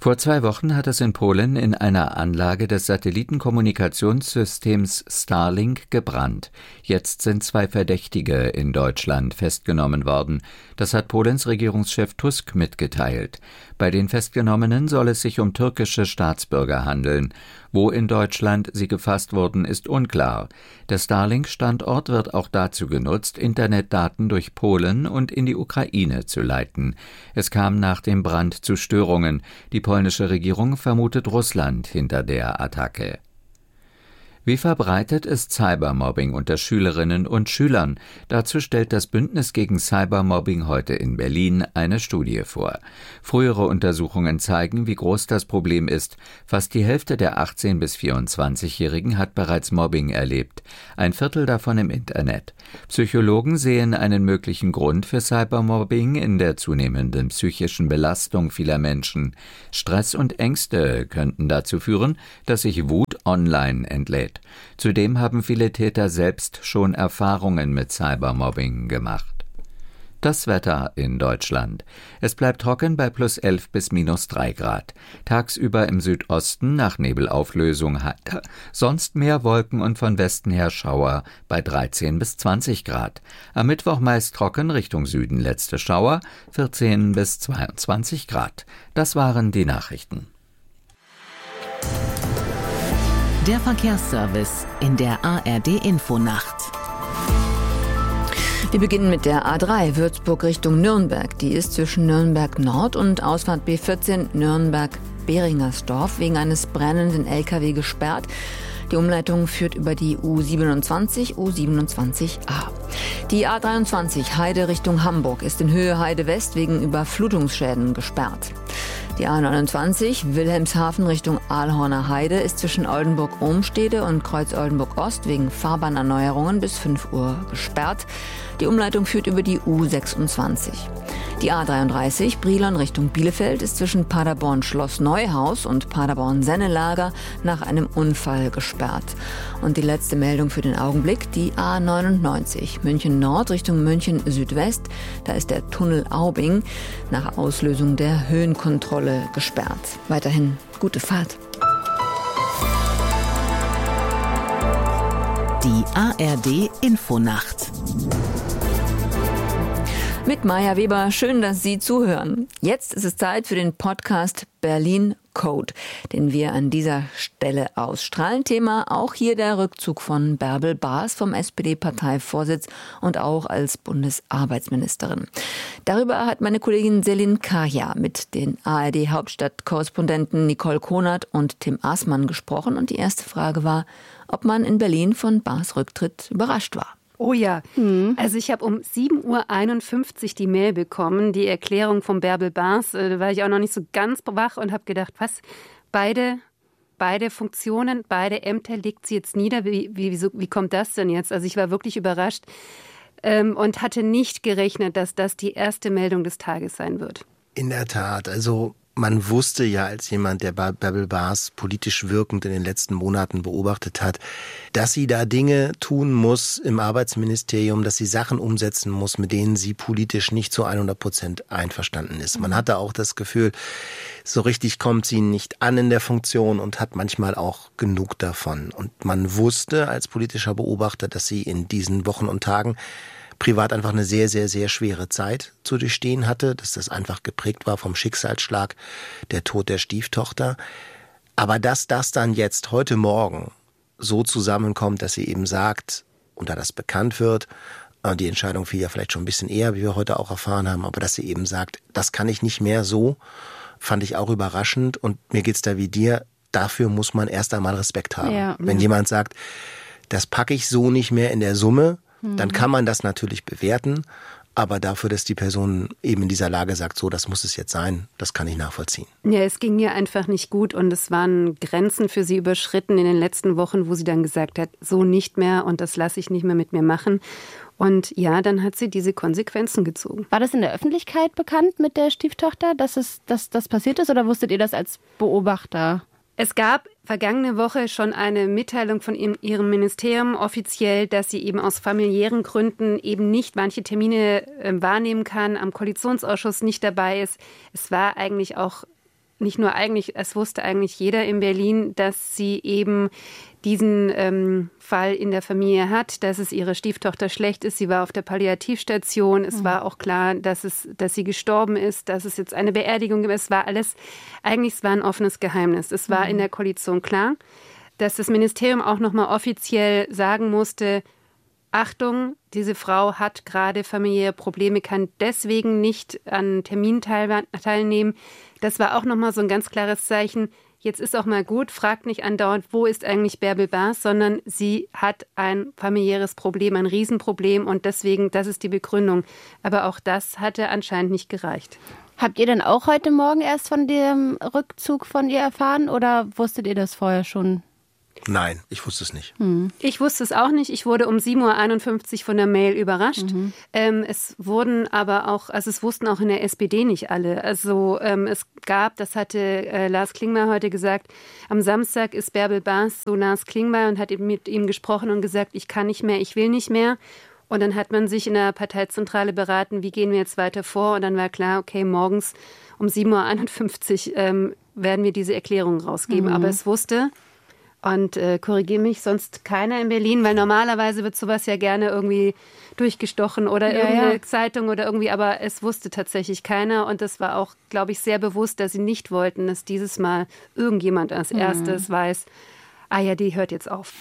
Speaker 19: Vor zwei Wochen hat es in Polen in einer Anlage des Satellitenkommunikationssystems Starlink gebrannt. Jetzt sind zwei Verdächtige in Deutschland festgenommen worden. Das hat Polens Regierungschef Tusk mitgeteilt. Bei den Festgenommenen soll es sich um türkische Staatsbürger handeln. Wo in Deutschland sie gefasst wurden, ist unklar. Der Starlink-Standort wird auch dazu genutzt, Internetdaten durch Polen und in die Ukraine zu leiten. Es kam nach dem Brand zu Störungen. Die polnische Regierung vermutet Russland hinter der Attacke. Wie verbreitet ist Cybermobbing unter Schülerinnen und Schülern? Dazu stellt das Bündnis gegen Cybermobbing heute in Berlin eine Studie vor. Frühere Untersuchungen zeigen, wie groß das Problem ist. Fast die Hälfte der achtzehn- bis vierundzwanzigjährigen hat bereits Mobbing erlebt, ein Viertel davon im Internet. Psychologen sehen einen möglichen Grund für Cybermobbing in der zunehmenden psychischen Belastung vieler Menschen. Stress und Ängste könnten dazu führen, dass sich Wut online entlädt. Zudem haben viele Täter selbst schon Erfahrungen mit Cybermobbing gemacht. Das Wetter in Deutschland. Es bleibt trocken bei plus elf bis minus drei Grad. Tagsüber im Südosten nach Nebelauflösung heiter, sonst mehr Wolken und von Westen her Schauer bei dreizehn bis zwanzig Grad. Am Mittwoch meist trocken, Richtung Süden letzte Schauer, vierzehn bis zweiundzwanzig Grad. Das waren die Nachrichten.
Speaker 18: Der Verkehrsservice in der A R D-Infonacht.
Speaker 2: Wir beginnen mit der A drei Würzburg Richtung Nürnberg. Die ist zwischen Nürnberg Nord und Ausfahrt B vierzehn Nürnberg-Beringersdorf wegen eines brennenden L K W gesperrt. Die Umleitung führt über die U siebenundzwanzig, U siebenundzwanzig a. Die A dreiundzwanzig Heide Richtung Hamburg ist in Höhe Heide West wegen Überflutungsschäden gesperrt. Die A neunundzwanzig Wilhelmshaven Richtung Aalhorner Heide ist zwischen Oldenburg-Ohmstede und Kreuz-Oldenburg-Ost wegen Fahrbahnerneuerungen bis fünf Uhr gesperrt. Die Umleitung führt über die U sechsundzwanzig. Die A dreiunddreißig Brilon Richtung Bielefeld ist zwischen Paderborn-Schloss Neuhaus und Paderborn-Sennelager nach einem Unfall gesperrt. Und die letzte Meldung für den Augenblick, die A neunundneunzig München Nord Richtung München Südwest. Da ist der Tunnel Aubing nach Auslösung der Höhenkontrolle gesperrt. Weiterhin gute Fahrt.
Speaker 18: Die A R D-Infonacht.
Speaker 2: Mit Maja Weber, schön, dass Sie zuhören. Jetzt ist es Zeit für den Podcast Berlin Code, den wir an dieser Stelle ausstrahlen. Thema auch hier der Rückzug von Bärbel Baas vom S P D-Parteivorsitz und auch als Bundesarbeitsministerin. Darüber hat meine Kollegin Selin Kaya mit den A R D-Hauptstadtkorrespondenten Nicole Konert und Tim Aßmann gesprochen. Und die erste Frage war, ob man in Berlin von Baas Rücktritt überrascht war.
Speaker 21: Oh ja, mhm. Also ich habe um sieben Uhr einundfünfzig die Mail bekommen, die Erklärung von Bärbel Baas. Da war ich auch noch nicht so ganz wach und habe gedacht, was, beide, beide Funktionen, beide Ämter legt sie jetzt nieder. Wie, wie, wie, wie kommt das denn jetzt? Also ich war wirklich überrascht ähm, und hatte nicht gerechnet, dass das die erste Meldung des Tages sein wird.
Speaker 22: In der Tat, also man wusste ja als jemand, der Bärbel Baas politisch wirkend in den letzten Monaten beobachtet hat, dass sie da Dinge tun muss im Arbeitsministerium, dass sie Sachen umsetzen muss, mit denen sie politisch nicht zu hundert Prozent einverstanden ist. Man hatte auch das Gefühl, so richtig kommt sie nicht an in der Funktion und hat manchmal auch genug davon. Und man wusste als politischer Beobachter, dass sie in diesen Wochen und Tagen privat einfach eine sehr, sehr, sehr schwere Zeit zu durchstehen hatte, dass das einfach geprägt war vom Schicksalsschlag, der Tod der Stieftochter. Aber dass das dann jetzt heute Morgen so zusammenkommt, dass sie eben sagt, und da das bekannt wird, die Entscheidung fiel ja vielleicht schon ein bisschen eher, wie wir heute auch erfahren haben, aber dass sie eben sagt, das kann ich nicht mehr so, fand ich auch überraschend. Und mir geht's da wie dir, dafür muss man erst einmal Respekt haben. Ja, Wenn ja. jemand sagt, das packe ich so nicht mehr in der Summe, dann kann man das natürlich bewerten, aber dafür, dass die Person eben in dieser Lage sagt, so, das muss es jetzt sein, das kann ich nachvollziehen.
Speaker 21: Ja, es ging ihr einfach nicht gut und es waren Grenzen für sie überschritten in den letzten Wochen, wo sie dann gesagt hat, so nicht mehr und das lasse ich nicht mehr mit mir machen. Und ja, dann hat sie diese Konsequenzen gezogen.
Speaker 23: War das in der Öffentlichkeit bekannt mit der Stieftochter, dass es, dass das passiert ist, oder wusstet ihr das als Beobachter?
Speaker 21: Es gab vergangene Woche schon eine Mitteilung von ihrem Ministerium offiziell, dass sie eben aus familiären Gründen eben nicht manche Termine äh, wahrnehmen kann, am Koalitionsausschuss nicht dabei ist. Es war eigentlich auch nicht nur eigentlich, es wusste eigentlich jeder in Berlin, dass sie eben diesen ähm, Fall in der Familie hat, dass es ihrer Stieftochter schlecht ist. Sie war auf der Palliativstation. Es mhm. war auch klar, dass es, dass sie gestorben ist, dass es jetzt eine Beerdigung gibt. Es war alles, eigentlich es war ein offenes Geheimnis. Es war mhm. in der Koalition klar, dass das Ministerium auch nochmal offiziell sagen musste, Achtung, diese Frau hat gerade familiäre Probleme, kann deswegen nicht an Terminen teilnehmen. Das war auch nochmal so ein ganz klares Zeichen. Jetzt ist auch mal gut, fragt nicht andauernd, wo ist eigentlich Bärbel Baas, sondern sie hat ein familiäres Problem, ein Riesenproblem und deswegen, das ist die Begründung. Aber auch das hatte anscheinend nicht gereicht.
Speaker 23: Habt ihr denn auch heute Morgen erst von dem Rückzug von ihr erfahren oder wusstet ihr das vorher schon?
Speaker 22: Nein, ich wusste es nicht.
Speaker 21: Hm. Ich wusste es auch nicht. Ich wurde um sieben Uhr einundfünfzig von der Mail überrascht. Mhm. Ähm, es wurden aber auch, also es wussten auch in der S P D nicht alle. Also ähm, es gab, das hatte äh, Lars Klingbeil heute gesagt, am Samstag ist Bärbel Baas so Lars Klingbeil und hat mit ihm gesprochen und gesagt, ich kann nicht mehr, ich will nicht mehr. Und dann hat man sich in der Parteizentrale beraten, wie gehen wir jetzt weiter vor? Und dann war klar, okay, morgens um sieben Uhr einundfünfzig ähm, werden wir diese Erklärung rausgeben. Mhm. Aber es wusste... Und äh, korrigiere mich, sonst keiner in Berlin, weil normalerweise wird sowas ja gerne irgendwie durchgestochen oder
Speaker 23: ja,
Speaker 21: irgendeine
Speaker 23: ja.
Speaker 21: Zeitung oder irgendwie, aber es wusste tatsächlich keiner und das war auch, glaube ich, sehr bewusst, dass sie nicht wollten, dass dieses Mal irgendjemand als erstes mhm. weiß, ah ja, die hört jetzt auf.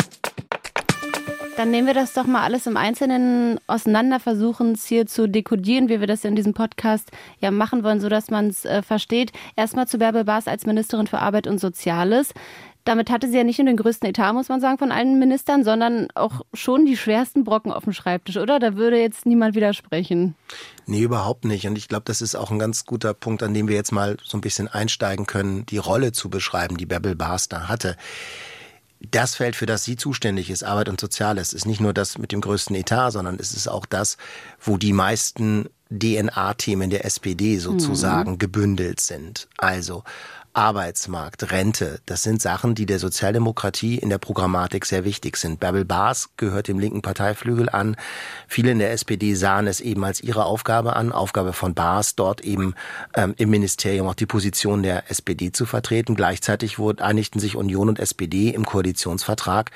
Speaker 23: Dann nehmen wir das doch mal alles im Einzelnen auseinander, versuchen es hier zu dekodieren, wie wir das in diesem Podcast ja machen wollen, sodass man es äh, versteht. Erstmal zu Bärbel Baas als Ministerin für Arbeit und Soziales. Damit hatte sie ja nicht nur den größten Etat, muss man sagen, von allen Ministern, sondern auch schon die schwersten Brocken auf dem Schreibtisch, oder? Da würde jetzt niemand widersprechen.
Speaker 22: Nee, überhaupt nicht. Und ich glaube, das ist auch ein ganz guter Punkt, an dem wir jetzt mal so ein bisschen einsteigen können, die Rolle zu beschreiben, die Bärbel Baas da hatte. Das Feld, für das sie zuständig ist, Arbeit und Soziales, ist nicht nur das mit dem größten Etat, sondern es ist auch das, wo die meisten D N A-Themen der S P D sozusagen mhm. gebündelt sind. Also Arbeitsmarkt, Rente, das sind Sachen, die der Sozialdemokratie in der Programmatik sehr wichtig sind. Bärbel Baas gehört dem linken Parteiflügel an. Viele in der S P D sahen es eben als ihre Aufgabe an, Aufgabe von Baas, dort eben ähm, im Ministerium auch die Position der S P D zu vertreten. Gleichzeitig wurden, einigten sich Union und S P D im Koalitionsvertrag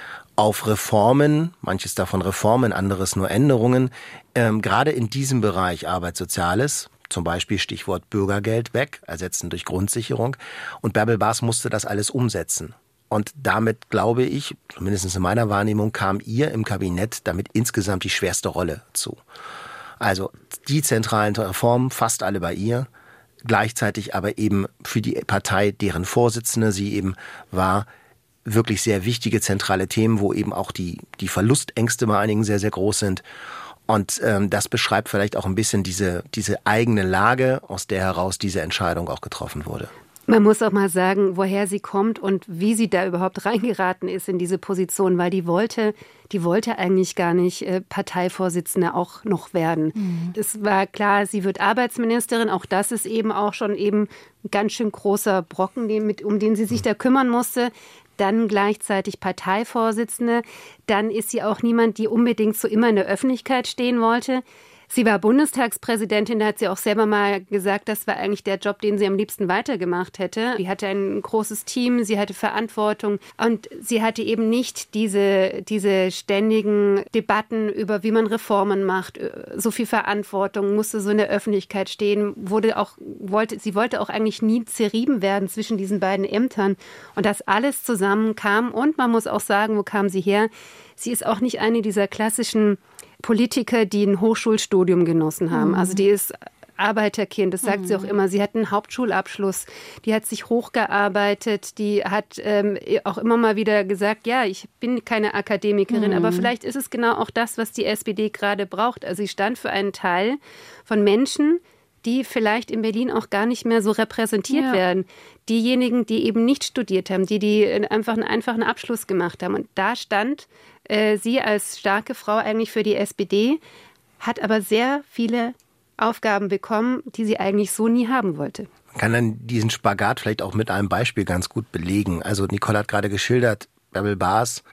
Speaker 22: auf Reformen, manches davon Reformen, anderes nur Änderungen, ähm, gerade in diesem Bereich Arbeit, Soziales, zum Beispiel Stichwort Bürgergeld weg, ersetzen durch Grundsicherung. Und Bärbel Baas musste das alles umsetzen. Und damit, glaube ich, zumindest in meiner Wahrnehmung, kam ihr im Kabinett damit insgesamt die schwerste Rolle zu. Also die zentralen Reformen, fast alle bei ihr, gleichzeitig aber eben für die Partei, deren Vorsitzende sie eben war, wirklich sehr wichtige zentrale Themen, wo eben auch die, die Verlustängste bei einigen sehr, sehr groß sind. Und ähm, das beschreibt vielleicht auch ein bisschen diese, diese eigene Lage, aus der heraus diese Entscheidung auch getroffen wurde.
Speaker 21: Man muss auch mal sagen, woher sie kommt und wie sie da überhaupt reingeraten ist in diese Position, weil die wollte, die wollte eigentlich gar nicht äh, Parteivorsitzende auch noch werden. Mhm. Es war klar, sie wird Arbeitsministerin, auch das ist eben auch schon eben ein ganz schön großer Brocken, den, mit, um den sie sich da kümmern musste. Dann gleichzeitig Parteivorsitzende. Dann ist sie auch niemand, die unbedingt so immer in der Öffentlichkeit stehen wollte. Sie war Bundestagspräsidentin, da hat sie auch selber mal gesagt, das war eigentlich der Job, den sie am liebsten weitergemacht hätte. Sie hatte ein großes Team, sie hatte Verantwortung und sie hatte eben nicht diese, diese ständigen Debatten über, wie man Reformen macht. So viel Verantwortung, musste so in der Öffentlichkeit stehen, wurde auch, wollte, sie wollte auch eigentlich nie zerrieben werden zwischen diesen beiden Ämtern. Und das alles zusammen kam und man muss auch sagen, wo kam sie her? Sie ist auch nicht eine dieser klassischen Politiker, die ein Hochschulstudium genossen haben. Mhm. Also die ist Arbeiterkind, das sagt mhm. sie auch immer. Sie hat einen Hauptschulabschluss, die hat sich hochgearbeitet, die hat ähm, auch immer mal wieder gesagt, ja, ich bin keine Akademikerin, mhm. aber vielleicht ist es genau auch das, was die S P D gerade braucht. Also sie stand für einen Teil von Menschen, die vielleicht in Berlin auch gar nicht mehr so repräsentiert ja. werden. Diejenigen, die eben nicht studiert haben, die, die einfach einen einfachen Abschluss gemacht haben. Und da stand äh, sie als starke Frau eigentlich für die S P D, hat aber sehr viele Aufgaben bekommen, die sie eigentlich so nie haben wollte.
Speaker 22: Man kann dann diesen Spagat vielleicht auch mit einem Beispiel ganz gut belegen. Also Nicole hat gerade geschildert, Bärbel Baas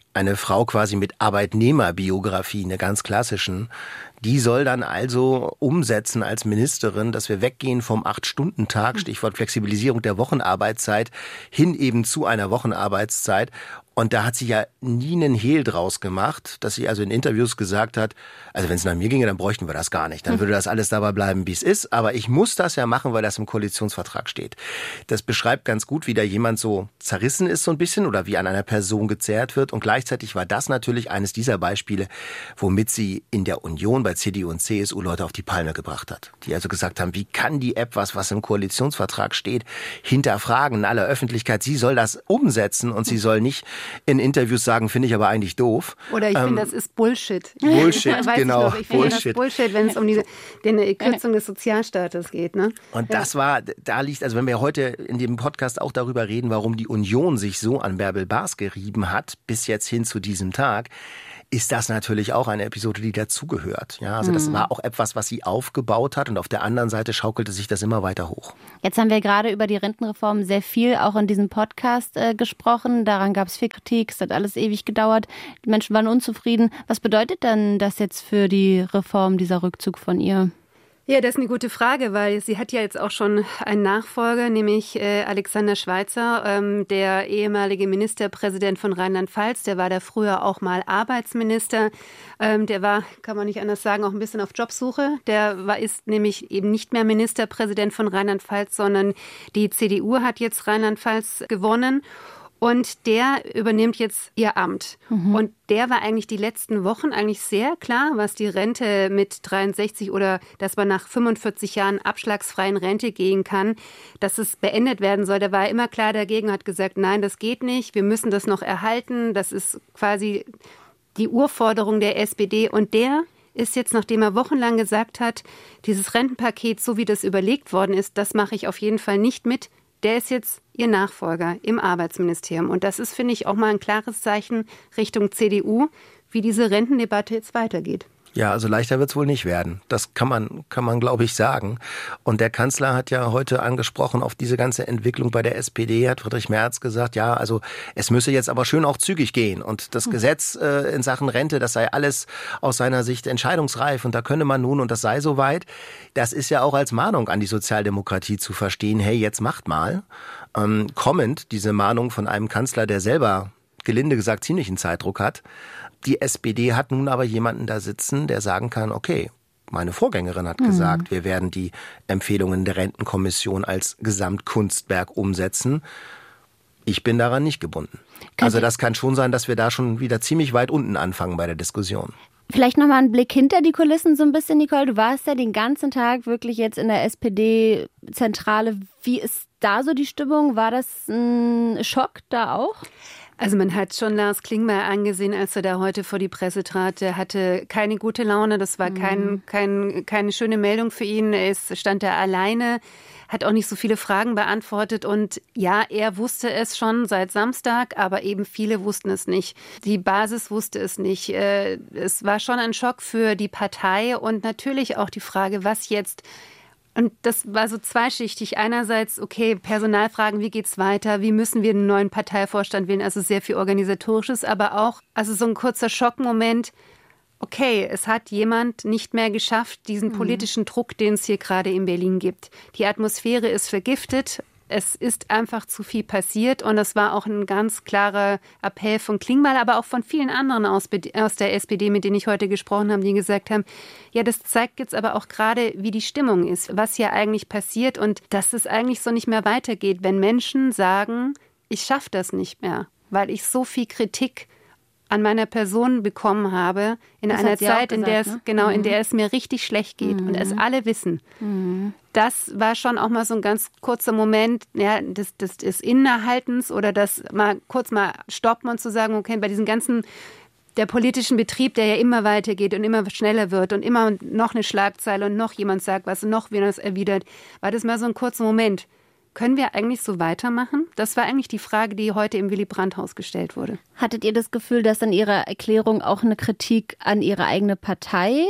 Speaker 22: eine Frau quasi mit Arbeitnehmerbiografie, eine ganz klassischen, die soll dann also umsetzen als Ministerin, dass wir weggehen vom acht-Stunden-Tag, Stichwort Flexibilisierung der Wochenarbeitszeit, hin eben zu einer Wochenarbeitszeit. Und da hat sie ja nie einen Hehl draus gemacht, dass sie also in Interviews gesagt hat, also wenn es nach mir ginge, dann bräuchten wir das gar nicht. Dann würde das alles dabei bleiben, wie es ist. Aber ich muss das ja machen, weil das im Koalitionsvertrag steht. Das beschreibt ganz gut, wie da jemand so zerrissen ist so ein bisschen oder wie an einer Person gezerrt wird. Und gleichzeitig war das natürlich eines dieser Beispiele, womit sie in der Union bei C D U und C S U Leute auf die Palme gebracht hat. Die also gesagt haben, wie kann die App was, was im Koalitionsvertrag steht, hinterfragen in aller Öffentlichkeit. Sie soll das umsetzen und sie soll nicht in Interviews sagen, finde ich aber eigentlich doof.
Speaker 21: Oder ich
Speaker 22: ähm,
Speaker 21: finde, das ist Bullshit.
Speaker 22: Bullshit,
Speaker 21: Weiß
Speaker 22: genau.
Speaker 21: Ich, ich finde
Speaker 22: Bullshit.
Speaker 21: das Bullshit, wenn es um diese, die Kürzung des Sozialstaates geht. Ne?
Speaker 22: Und das war, da liegt, also wenn wir heute in dem Podcast auch darüber reden, warum die Union sich so an Bärbel Bas gerieben hat, bis jetzt hin zu diesem Tag, ist das natürlich auch eine Episode, die dazugehört. Ja, also das war auch etwas, was sie aufgebaut hat und auf der anderen Seite schaukelte sich das immer weiter hoch.
Speaker 23: Jetzt haben wir gerade über die Rentenreform sehr viel auch in diesem Podcast äh, gesprochen. Daran gab es viel Kritik, es hat alles ewig gedauert. Die Menschen waren unzufrieden. Was bedeutet denn das jetzt für die Reform, dieser Rückzug von ihr?
Speaker 21: Ja, das ist eine gute Frage, weil sie hat ja jetzt auch schon einen Nachfolger, nämlich äh, Alexander Schweitzer, ähm, der ehemalige Ministerpräsident von Rheinland-Pfalz. Der war da früher auch mal Arbeitsminister. Ähm, der war, kann man nicht anders sagen, auch ein bisschen auf Jobsuche. Der war, ist nämlich eben nicht mehr Ministerpräsident von Rheinland-Pfalz, sondern die C D U hat jetzt Rheinland-Pfalz gewonnen. Und der übernimmt jetzt ihr Amt. Mhm. Und der war eigentlich die letzten Wochen eigentlich sehr klar, was die Rente mit dreiundsechzig oder dass man nach fünfundvierzig Jahren abschlagsfreien Rente gehen kann, dass es beendet werden soll. Der war immer klar dagegen, hat gesagt, nein, das geht nicht, wir müssen das noch erhalten. Das ist quasi die Urforderung der S P D. Und der ist jetzt, nachdem er wochenlang gesagt hat, dieses Rentenpaket, so wie das überlegt worden ist, das mache ich auf jeden Fall nicht mit. Der ist jetzt ihr Nachfolger im Arbeitsministerium. Und das ist, finde ich, auch mal ein klares Zeichen Richtung C D U, wie diese Rentendebatte jetzt weitergeht.
Speaker 22: Ja, also leichter wird es wohl nicht werden. Das kann man, kann man, glaube ich, sagen. Und der Kanzler hat ja heute angesprochen auf diese ganze Entwicklung bei der S P D, hat Friedrich Merz gesagt, ja, also es müsse jetzt aber schön auch zügig gehen. Und das Gesetz äh, in Sachen Rente, das sei alles aus seiner Sicht entscheidungsreif und da könne man nun und das sei soweit. Das ist ja auch als Mahnung an die Sozialdemokratie zu verstehen, hey, jetzt macht mal. Ähm, kommend diese Mahnung von einem Kanzler, der selber, gelinde gesagt, ziemlichen Zeitdruck hat. Die S P D hat nun aber jemanden da sitzen, der sagen kann, okay, meine Vorgängerin hat mhm. gesagt, wir werden die Empfehlungen der Rentenkommission als Gesamtkunstwerk umsetzen. Ich bin daran nicht gebunden. Kann also das kann schon sein, dass wir da schon wieder ziemlich weit unten anfangen bei der Diskussion.
Speaker 23: Vielleicht nochmal ein Blick hinter die Kulissen so ein bisschen, Nicole. Du warst ja den ganzen Tag wirklich jetzt in der S P D-Zentrale. Wie ist da so die Stimmung? War das ein Schock da auch?
Speaker 21: Also man hat schon Lars Klingbeil angesehen, als er da heute vor die Presse trat. Er hatte keine gute Laune, das war kein, kein, keine schöne Meldung für ihn. Er ist, stand da alleine, hat auch nicht so viele Fragen beantwortet. Und ja, er wusste es schon seit Samstag, aber eben viele wussten es nicht. Die Basis wusste es nicht. Es war schon ein Schock für die Partei und natürlich auch die Frage, was jetzt. Und das war so zweischichtig. Einerseits, okay, Personalfragen, wie geht's weiter? Wie müssen wir einen neuen Parteivorstand wählen? Also sehr viel Organisatorisches, aber auch, also so ein kurzer Schockmoment. Okay, es hat jemand nicht mehr geschafft, diesen politischen Druck, den es hier gerade in Berlin gibt. Die Atmosphäre ist vergiftet. Es ist einfach zu viel passiert und das war auch ein ganz klarer Appell von Klingbeil, aber auch von vielen anderen aus, aus der S P D, mit denen ich heute gesprochen habe, die gesagt haben, ja, das zeigt jetzt aber auch gerade, wie die Stimmung ist, was hier eigentlich passiert und dass es eigentlich so nicht mehr weitergeht, wenn Menschen sagen, ich schaffe das nicht mehr, weil ich so viel Kritik an meiner Person bekommen habe, in das einer Zeit, gesagt, in der es, ne? genau, mhm. in der es mir richtig schlecht geht mhm. und es alle wissen. Mhm. Das war schon auch mal so ein ganz kurzer Moment, ja, des, des, des Innehaltens oder das mal kurz mal stoppen und zu sagen, okay, bei diesem ganzen, der politischen Betrieb, der ja immer weitergeht und immer schneller wird und immer noch eine Schlagzeile und noch jemand sagt was und noch wieder was erwidert, war das mal so ein kurzer Moment. Können wir eigentlich so weitermachen? Das war eigentlich die Frage, die heute im Willy-Brandt-Haus gestellt wurde.
Speaker 23: Hattet ihr das Gefühl, dass in Ihrer Erklärung auch eine Kritik an Ihre eigene Partei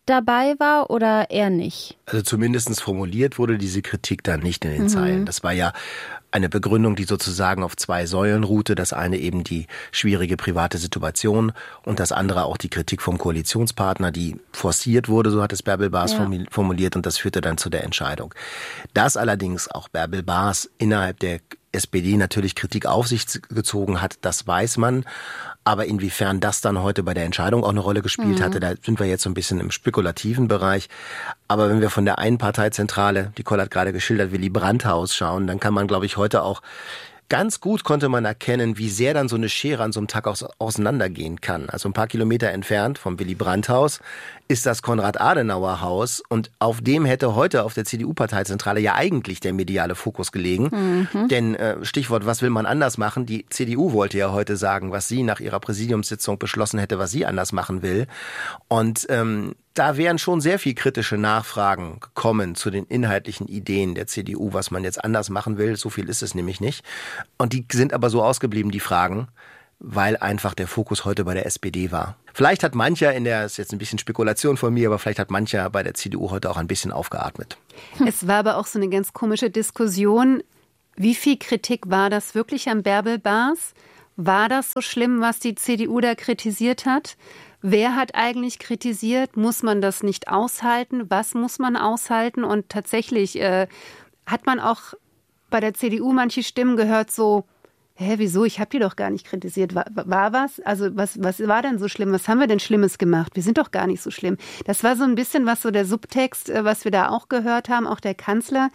Speaker 23: dabei war oder eher nicht?
Speaker 22: Also zumindest formuliert wurde diese Kritik dann nicht in den
Speaker 23: Mhm.
Speaker 22: Zeilen. Das war ja eine Begründung, die sozusagen auf zwei Säulen ruhte. Das eine eben die schwierige private Situation und das andere auch die Kritik vom Koalitionspartner, die forciert wurde, so hat es Bärbel Baas
Speaker 23: Ja.
Speaker 22: formuliert, und das führte dann zu der Entscheidung. Dass allerdings auch Bärbel Baas innerhalb der S P D natürlich Kritik auf sich gezogen hat, das weiß man. Aber inwiefern das dann heute bei der Entscheidung auch eine Rolle gespielt
Speaker 23: Mhm.
Speaker 22: hatte, da sind wir jetzt so ein bisschen im spekulativen Bereich. Aber wenn wir von der Einparteizentrale, die Koll hat gerade geschildert, Willy Brandt ausschauen, dann kann man, glaube ich, heute auch ganz gut konnte man erkennen, wie sehr dann so eine Schere an so einem Tag aus, auseinandergehen kann. Also ein paar Kilometer entfernt vom Willy Brandt-Haus ist das Konrad-Adenauer-Haus und auf dem hätte heute auf der C D U-Parteizentrale ja eigentlich der mediale Fokus gelegen.
Speaker 23: Mhm.
Speaker 22: Denn äh, Stichwort, was will man anders machen? Die C D U wollte ja heute sagen, was sie nach ihrer Präsidiumssitzung beschlossen hätte, was sie anders machen will. Und ähm, da wären schon sehr viel kritische Nachfragen gekommen zu den inhaltlichen Ideen der C D U, was man jetzt anders machen will. So viel ist es nämlich nicht. Und die sind aber so ausgeblieben, die Fragen, weil einfach der Fokus heute bei der S P D war. Vielleicht hat mancher in der, ist jetzt ein bisschen Spekulation von mir, aber vielleicht hat mancher bei der C D U heute auch ein bisschen aufgeatmet.
Speaker 21: Es war aber auch so eine ganz komische Diskussion. Wie viel Kritik war das wirklich an Bärbel Baas? War das so schlimm, was die C D U da kritisiert hat? Wer hat eigentlich kritisiert? Muss man das nicht aushalten? Was muss man aushalten? Und tatsächlich äh, hat man auch bei der C D U manche Stimmen gehört, so, hä, wieso? Ich habe die doch gar nicht kritisiert. War, war was? Also was, was war denn so schlimm? Was haben wir denn Schlimmes gemacht? Wir sind doch gar nicht so schlimm. Das war so ein bisschen was so der Subtext, äh, was wir da auch gehört haben. Auch der Kanzler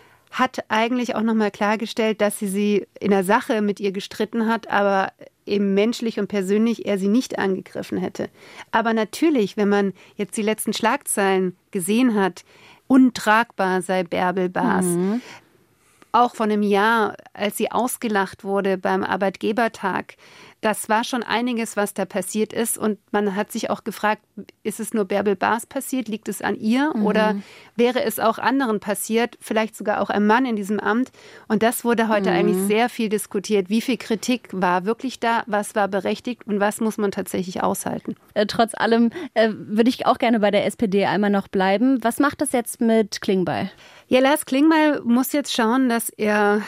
Speaker 21: hat eigentlich auch nochmal klargestellt, dass sie sie in der Sache mit ihr gestritten hat, aber eben menschlich und persönlich er sie nicht angegriffen hätte. Aber natürlich, wenn man jetzt die letzten Schlagzeilen gesehen hat, untragbar sei Bärbel Baas.
Speaker 23: Mhm.
Speaker 21: Auch von einem Jahr, als sie ausgelacht wurde beim Arbeitgebertag. Das war schon einiges, was da passiert ist. Und man hat sich auch gefragt, ist es nur Bärbel Baas passiert? Liegt es an ihr?
Speaker 23: Mhm.
Speaker 21: Oder wäre es auch anderen passiert? Vielleicht sogar auch einem Mann in diesem Amt. Und das wurde heute
Speaker 23: Mhm.
Speaker 21: eigentlich sehr viel diskutiert. Wie viel Kritik war wirklich da? Was war berechtigt? Und was muss man tatsächlich aushalten?
Speaker 23: Äh, trotz allem äh, würde ich auch gerne bei der S P D einmal noch bleiben. Was macht das jetzt mit Klingbeil?
Speaker 21: Ja, Lars Klingbeil muss jetzt schauen, dass er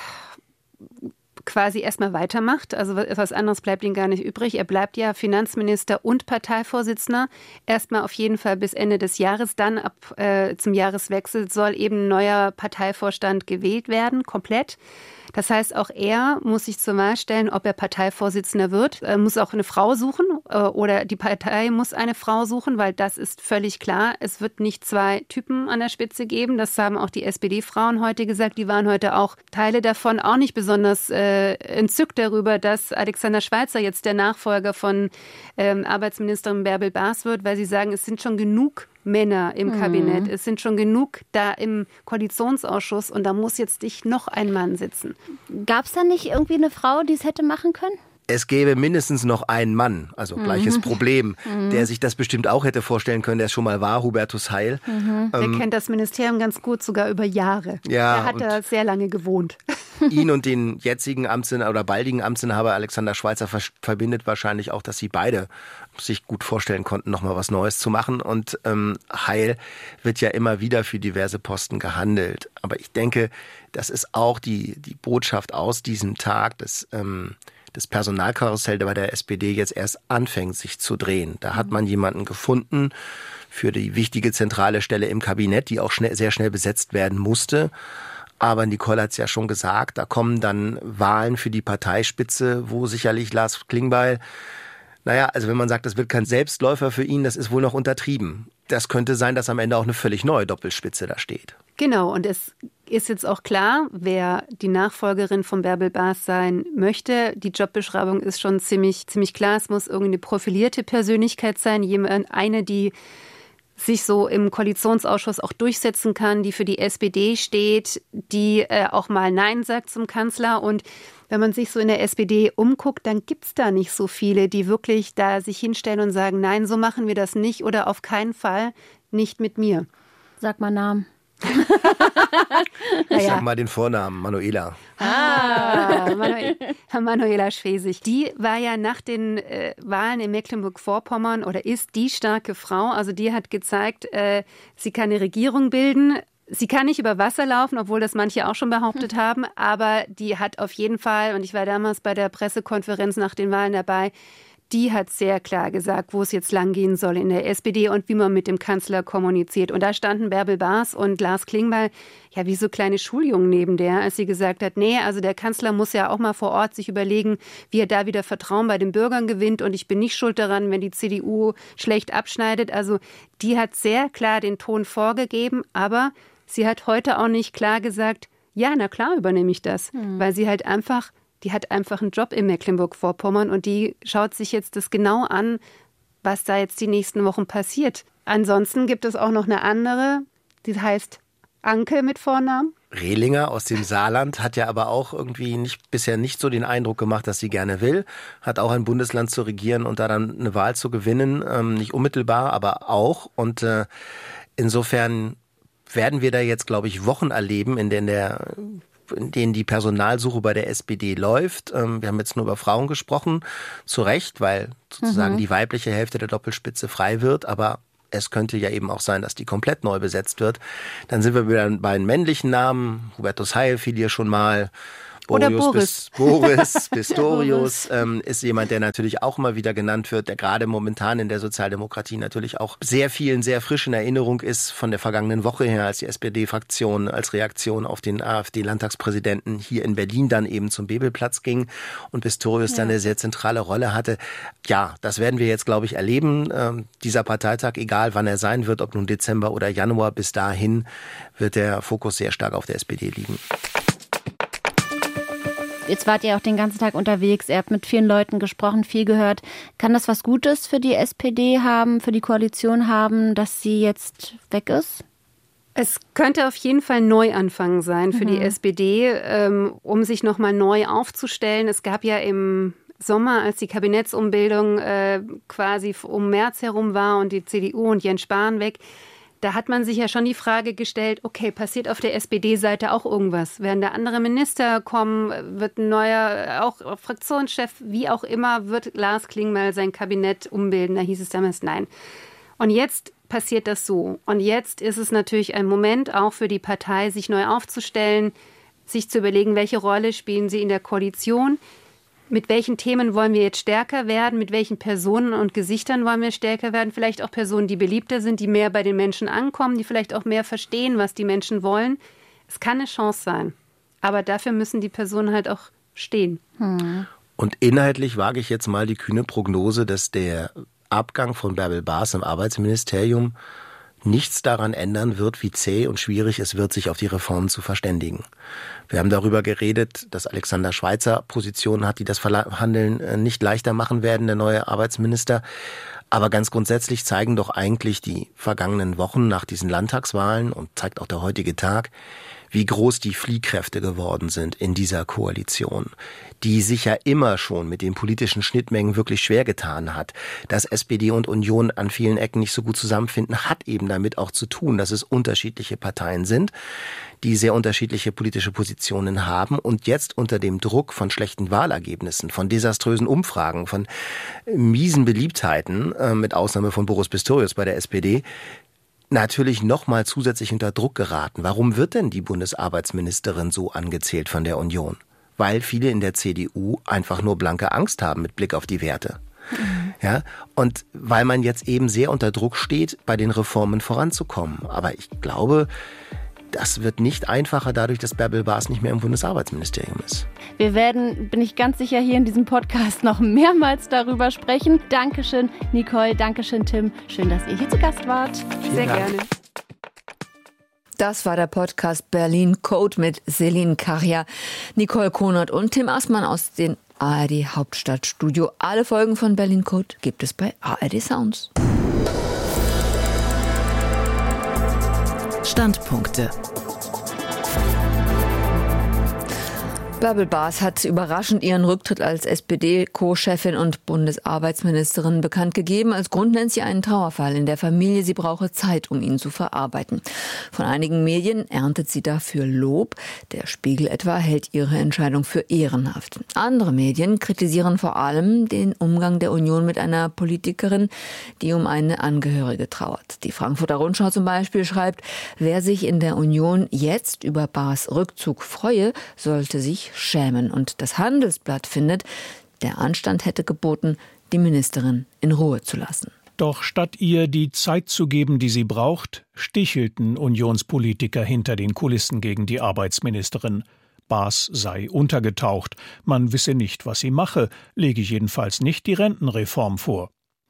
Speaker 21: quasi erstmal weitermacht. Also was anderes bleibt ihm gar nicht übrig. Er bleibt ja Finanzminister und Parteivorsitzender. Erstmal auf jeden Fall bis Ende des Jahres. Dann ab äh, zum Jahreswechsel soll eben ein neuer Parteivorstand gewählt werden, komplett. Das heißt, auch er muss sich zur Wahl stellen, ob er Parteivorsitzender wird. Er muss auch eine Frau suchen äh, oder die Partei muss eine Frau suchen, weil das ist völlig klar. Es wird nicht zwei Typen an der Spitze geben. Das haben auch die S P D-Frauen heute gesagt. Die waren heute auch Teile davon auch nicht besonders äh, entzückt darüber, dass Alexander Schweitzer jetzt der Nachfolger von ähm, Arbeitsministerin Bärbel Baas wird, weil sie sagen, es sind schon genug Männer im
Speaker 23: Mhm.
Speaker 21: Kabinett. Es sind schon genug da im Koalitionsausschuss und da muss jetzt nicht noch ein Mann sitzen.
Speaker 23: Gab es da nicht irgendwie eine Frau, die es hätte machen können?
Speaker 22: Es gäbe mindestens noch einen Mann, also gleiches
Speaker 21: Mhm.
Speaker 22: Problem,
Speaker 21: Mhm.
Speaker 22: der sich das bestimmt auch hätte vorstellen können, der es schon mal war, Hubertus Heil.
Speaker 21: Mhm. Der
Speaker 22: Ähm,
Speaker 21: kennt das Ministerium ganz gut, sogar über Jahre.
Speaker 22: Ja,
Speaker 21: Der hat
Speaker 22: und-
Speaker 21: da sehr lange gewohnt.
Speaker 22: Ihn und den jetzigen Amtsinhaber oder baldigen Amtsinhaber Alexander Schweitzer ver- verbindet wahrscheinlich auch, dass sie beide sich gut vorstellen konnten, nochmal was Neues zu machen. Und ähm, Heil wird ja immer wieder für diverse Posten gehandelt. Aber ich denke, das ist auch die, die Botschaft aus diesem Tag, dass ähm, das Personalkarussell bei der S P D jetzt erst anfängt, sich zu drehen. Da hat man jemanden gefunden für die wichtige zentrale Stelle im Kabinett, die auch schnell, sehr schnell besetzt werden musste. Aber Nicole hat es ja schon gesagt, da kommen dann Wahlen für die Parteispitze, wo sicherlich Lars Klingbeil, naja, also wenn man sagt, das wird kein Selbstläufer für ihn, das ist wohl noch untertrieben. Das könnte sein, dass am Ende auch eine völlig neue Doppelspitze da steht.
Speaker 21: Genau, und es ist jetzt auch klar, wer die Nachfolgerin von Bärbel Baas sein möchte. Die Jobbeschreibung ist schon ziemlich, ziemlich klar. Es muss irgendeine profilierte Persönlichkeit sein, jemand, eine, die sich so im Koalitionsausschuss auch durchsetzen kann, die für die S P D steht, die äh, auch mal Nein sagt zum Kanzler. Und wenn man sich so in der S P D umguckt, dann gibt's da nicht so viele, die wirklich da sich hinstellen und sagen, nein, so machen wir das nicht oder auf keinen Fall nicht mit mir.
Speaker 23: Sag mal Namen.
Speaker 22: Ich sag mal den Vornamen, Manuela.
Speaker 21: Ah, Manuel, Manuela Schwesig. Die war ja nach den äh, Wahlen in Mecklenburg-Vorpommern oder ist die starke Frau. Also die hat gezeigt, äh, sie kann eine Regierung bilden. Sie kann nicht über Wasser laufen, obwohl das manche auch schon behauptet haben. Aber die hat auf jeden Fall, und ich war damals bei der Pressekonferenz nach den Wahlen dabei, die hat sehr klar gesagt, wo es jetzt langgehen soll in der S P D und wie man mit dem Kanzler kommuniziert. Und da standen Bärbel Baas und Lars Klingbeil ja wie so kleine Schuljungen neben der, als sie gesagt hat, nee, also der Kanzler muss ja auch mal vor Ort sich überlegen, wie er da wieder Vertrauen bei den Bürgern gewinnt. Und ich bin nicht schuld daran, wenn die C D U schlecht abschneidet. Also die hat sehr klar den Ton vorgegeben, aber sie hat heute auch nicht klar gesagt, ja, na klar übernehme ich das, mhm. weil sie halt einfach Die hat einfach einen Job in Mecklenburg-Vorpommern und die schaut sich jetzt das genau an, was da jetzt die nächsten Wochen passiert. Ansonsten gibt es auch noch eine andere, die heißt Anke mit Vornamen.
Speaker 22: Rehlinger aus dem Saarland hat ja aber auch irgendwie nicht, bisher nicht so den Eindruck gemacht, dass sie gerne will. Hat auch ein Bundesland zu regieren und da dann eine Wahl zu gewinnen. Ähm, nicht unmittelbar, aber auch. Und äh, insofern werden wir da jetzt, glaube ich, Wochen erleben, in denen der... in denen die Personalsuche bei der S P D läuft. Wir haben jetzt nur über Frauen gesprochen, zu Recht, weil sozusagen mhm. die weibliche Hälfte der Doppelspitze frei wird, aber es könnte ja eben auch sein, dass die komplett neu besetzt wird. Dann sind wir wieder bei den männlichen Namen. Hubertus Heil fiel hier schon mal.
Speaker 21: Oder Boris.
Speaker 22: Bis, Boris Pistorius ähm, ist jemand, der natürlich auch immer wieder genannt wird, der gerade momentan in der Sozialdemokratie natürlich auch sehr vielen sehr frisch in Erinnerung ist von der vergangenen Woche her, als die S P D-Fraktion als Reaktion auf den AfD-Landtagspräsidenten hier in Berlin dann eben zum Bebelplatz ging und Pistorius ja. dann eine sehr zentrale Rolle hatte. Ja, das werden wir jetzt, glaube ich, erleben. Ähm, dieser Parteitag, egal wann er sein wird, ob nun Dezember oder Januar, bis dahin wird der Fokus sehr stark auf der S P D liegen.
Speaker 23: Jetzt wart ihr auch den ganzen Tag unterwegs, ihr habt mit vielen Leuten gesprochen, viel gehört. Kann das was Gutes für die S P D haben, für die Koalition haben, dass sie jetzt weg ist?
Speaker 21: Es könnte auf jeden Fall ein Neuanfang sein für mhm. die S P D, ähm, um sich nochmal neu aufzustellen. Es gab ja im Sommer, als die Kabinettsumbildung äh, quasi um März herum war und die C D U und Jens Spahn weg, da hat man sich ja schon die Frage gestellt, okay, passiert auf der S P D-Seite auch irgendwas? Werden da andere Minister kommen? Wird ein neuer, auch Fraktionschef, wie auch immer, wird Lars Klingbeil sein Kabinett umbilden? Da hieß es damals nein. Und jetzt passiert das so. Und jetzt ist es natürlich ein Moment auch für die Partei, sich neu aufzustellen, sich zu überlegen, welche Rolle spielen sie in der Koalition? Mit welchen Themen wollen wir jetzt stärker werden? Mit welchen Personen und Gesichtern wollen wir stärker werden? Vielleicht auch Personen, die beliebter sind, die mehr bei den Menschen ankommen, die vielleicht auch mehr verstehen, was die Menschen wollen. Es kann eine Chance sein. Aber dafür müssen die Personen halt auch stehen.
Speaker 22: Hm. Und inhaltlich wage ich jetzt mal die kühne Prognose, dass der Abgang von Bärbel Baas im Arbeitsministerium nichts daran ändern wird, wie zäh und schwierig es wird, sich auf die Reformen zu verständigen. Wir haben darüber geredet, dass Alexander Schweitzer Positionen hat, die das Verhandeln nicht leichter machen werden, der neue Arbeitsminister. Aber ganz grundsätzlich zeigen doch eigentlich die vergangenen Wochen nach diesen Landtagswahlen und zeigt auch der heutige Tag, wie groß die Fliehkräfte geworden sind in dieser Koalition, die sich ja immer schon mit den politischen Schnittmengen wirklich schwer getan hat. Dass S P D und Union an vielen Ecken nicht so gut zusammenfinden, hat eben damit auch zu tun, dass es unterschiedliche Parteien sind, die sehr unterschiedliche politische Positionen haben und jetzt unter dem Druck von schlechten Wahlergebnissen, von desaströsen Umfragen, von miesen Beliebtheiten, äh, mit Ausnahme von Boris Pistorius bei der S P D, natürlich nochmal zusätzlich unter Druck geraten. Warum wird denn die Bundesarbeitsministerin so angezählt von der Union? Weil viele in der C D U einfach nur blanke Angst haben mit Blick auf die Werte. Mhm. Ja, und weil man jetzt eben sehr unter Druck steht, bei den Reformen voranzukommen. Aber ich glaube, das wird nicht einfacher dadurch, dass Bärbel Baas nicht mehr im Bundesarbeitsministerium ist.
Speaker 23: Wir werden, bin ich ganz sicher, hier in diesem Podcast noch mehrmals darüber sprechen. Dankeschön, Nicole. Dankeschön, Tim. Schön, dass ihr hier zu Gast wart.
Speaker 21: Sehr gerne.
Speaker 2: Das war der Podcast Berlin Code mit Selin Karja, Nicole Konert und Tim Aßmann aus dem A R D Hauptstadtstudio. Alle Folgen von Berlin Code gibt es bei A R D Sounds.
Speaker 18: Standpunkte.
Speaker 2: Bärbel Bas hat überraschend ihren Rücktritt als S P D-Co-Chefin und Bundesarbeitsministerin bekannt gegeben. Als Grund nennt sie einen Trauerfall in der Familie. Sie brauche Zeit, um ihn zu verarbeiten. Von einigen Medien erntet sie dafür Lob. Der Spiegel etwa hält ihre Entscheidung für ehrenhaft. Andere Medien kritisieren vor allem den Umgang der Union mit einer Politikerin, die um eine Angehörige trauert. Die Frankfurter Rundschau zum Beispiel schreibt, wer sich in der Union jetzt über Bas Rückzug freue, sollte sich schämen. Und das Handelsblatt findet, der Anstand hätte geboten, die Ministerin in Ruhe zu lassen.
Speaker 3: Doch statt ihr die Zeit zu geben, die sie braucht, stichelten Unionspolitiker hinter den Kulissen gegen die Arbeitsministerin. Bas sei untergetaucht, man wisse nicht, was sie mache, lege jedenfalls nicht die Rentenreform vor.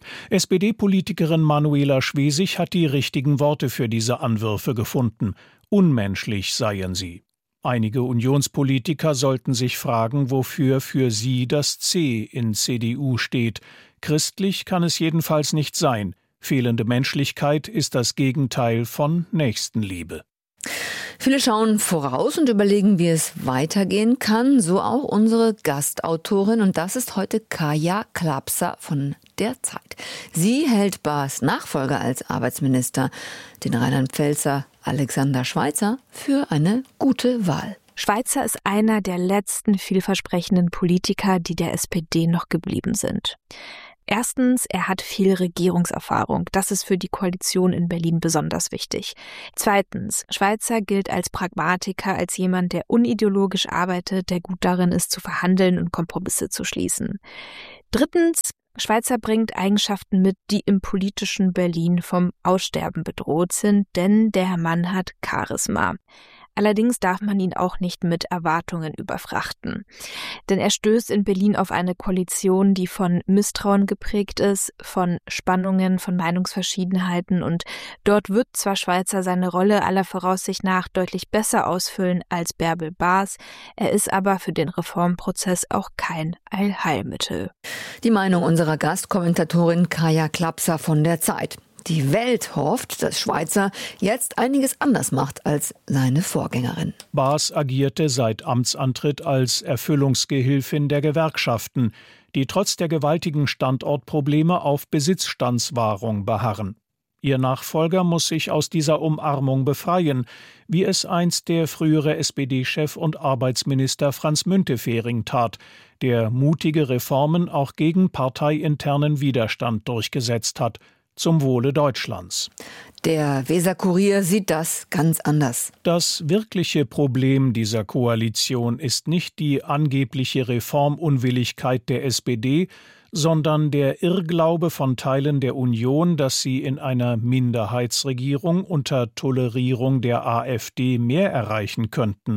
Speaker 3: S P D-Politikerin Manuela Schwesig hat die richtigen Worte für diese Anwürfe gefunden. Unmenschlich seien sie. Einige Unionspolitiker sollten sich fragen, wofür für sie das C in C D U steht. Christlich kann es jedenfalls nicht sein. Fehlende Menschlichkeit ist das Gegenteil von Nächstenliebe.
Speaker 2: Viele schauen voraus und überlegen, wie es weitergehen kann. So auch unsere Gastautorin. Und das ist heute Kaja Klapser von der Zeit. Sie hält Bas Nachfolger als Arbeitsminister, den Rheinland-Pfälzer Alexander Schweitzer, für eine gute Wahl.
Speaker 4: Schweitzer ist einer der letzten vielversprechenden Politiker, die der S P D noch geblieben sind. Erstens, er hat viel Regierungserfahrung. Das ist für die Koalition in Berlin besonders wichtig. Zweitens, Schweitzer gilt als Pragmatiker, als jemand, der unideologisch arbeitet, der gut darin ist, zu verhandeln und Kompromisse zu schließen. Drittens, Schweitzer bringt Eigenschaften mit, die im politischen Berlin vom Aussterben bedroht sind, denn der Mann hat Charisma. Allerdings darf man ihn auch nicht mit Erwartungen überfrachten. Denn er stößt in Berlin auf eine Koalition, die von Misstrauen geprägt ist, von Spannungen, von Meinungsverschiedenheiten. Und dort wird zwar Schweitzer seine Rolle aller Voraussicht nach deutlich besser ausfüllen als Bärbel Bas, er ist aber für den Reformprozess auch kein Allheilmittel.
Speaker 2: Die Meinung unserer Gastkommentatorin Kaja Klapser von der Zeit. Die Welt hofft, dass Schweitzer jetzt einiges anders macht als seine Vorgängerin.
Speaker 3: Bas agierte seit Amtsantritt als Erfüllungsgehilfin der Gewerkschaften, die trotz der gewaltigen Standortprobleme auf Besitzstandswahrung beharren. Ihr Nachfolger muss sich aus dieser Umarmung befreien, wie es einst der frühere S P D-Chef und Arbeitsminister Franz Müntefering tat, der mutige Reformen auch gegen parteiinternen Widerstand durchgesetzt hat. Zum Wohle Deutschlands.
Speaker 2: Der Weser-Kurier sieht das ganz anders.
Speaker 3: Das wirkliche Problem dieser Koalition ist nicht die angebliche Reformunwilligkeit der S P D, sondern der Irrglaube von Teilen der Union, dass sie in einer Minderheitsregierung unter Tolerierung der AfD mehr erreichen könnten.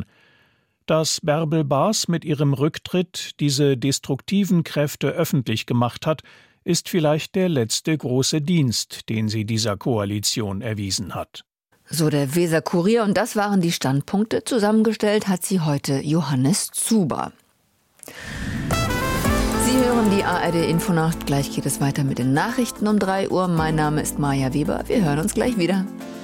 Speaker 3: Dass Bärbel Bas mit ihrem Rücktritt diese destruktiven Kräfte öffentlich gemacht hat, ist vielleicht der letzte große Dienst, den sie dieser Koalition erwiesen hat.
Speaker 2: So der Weser-Kurier, und das waren die Standpunkte. Zusammengestellt hat sie heute Johannes Zuber. Sie hören die A R D-Infonacht. Gleich geht es weiter mit den Nachrichten um drei Uhr. Mein Name ist Maja Weber. Wir hören uns gleich wieder.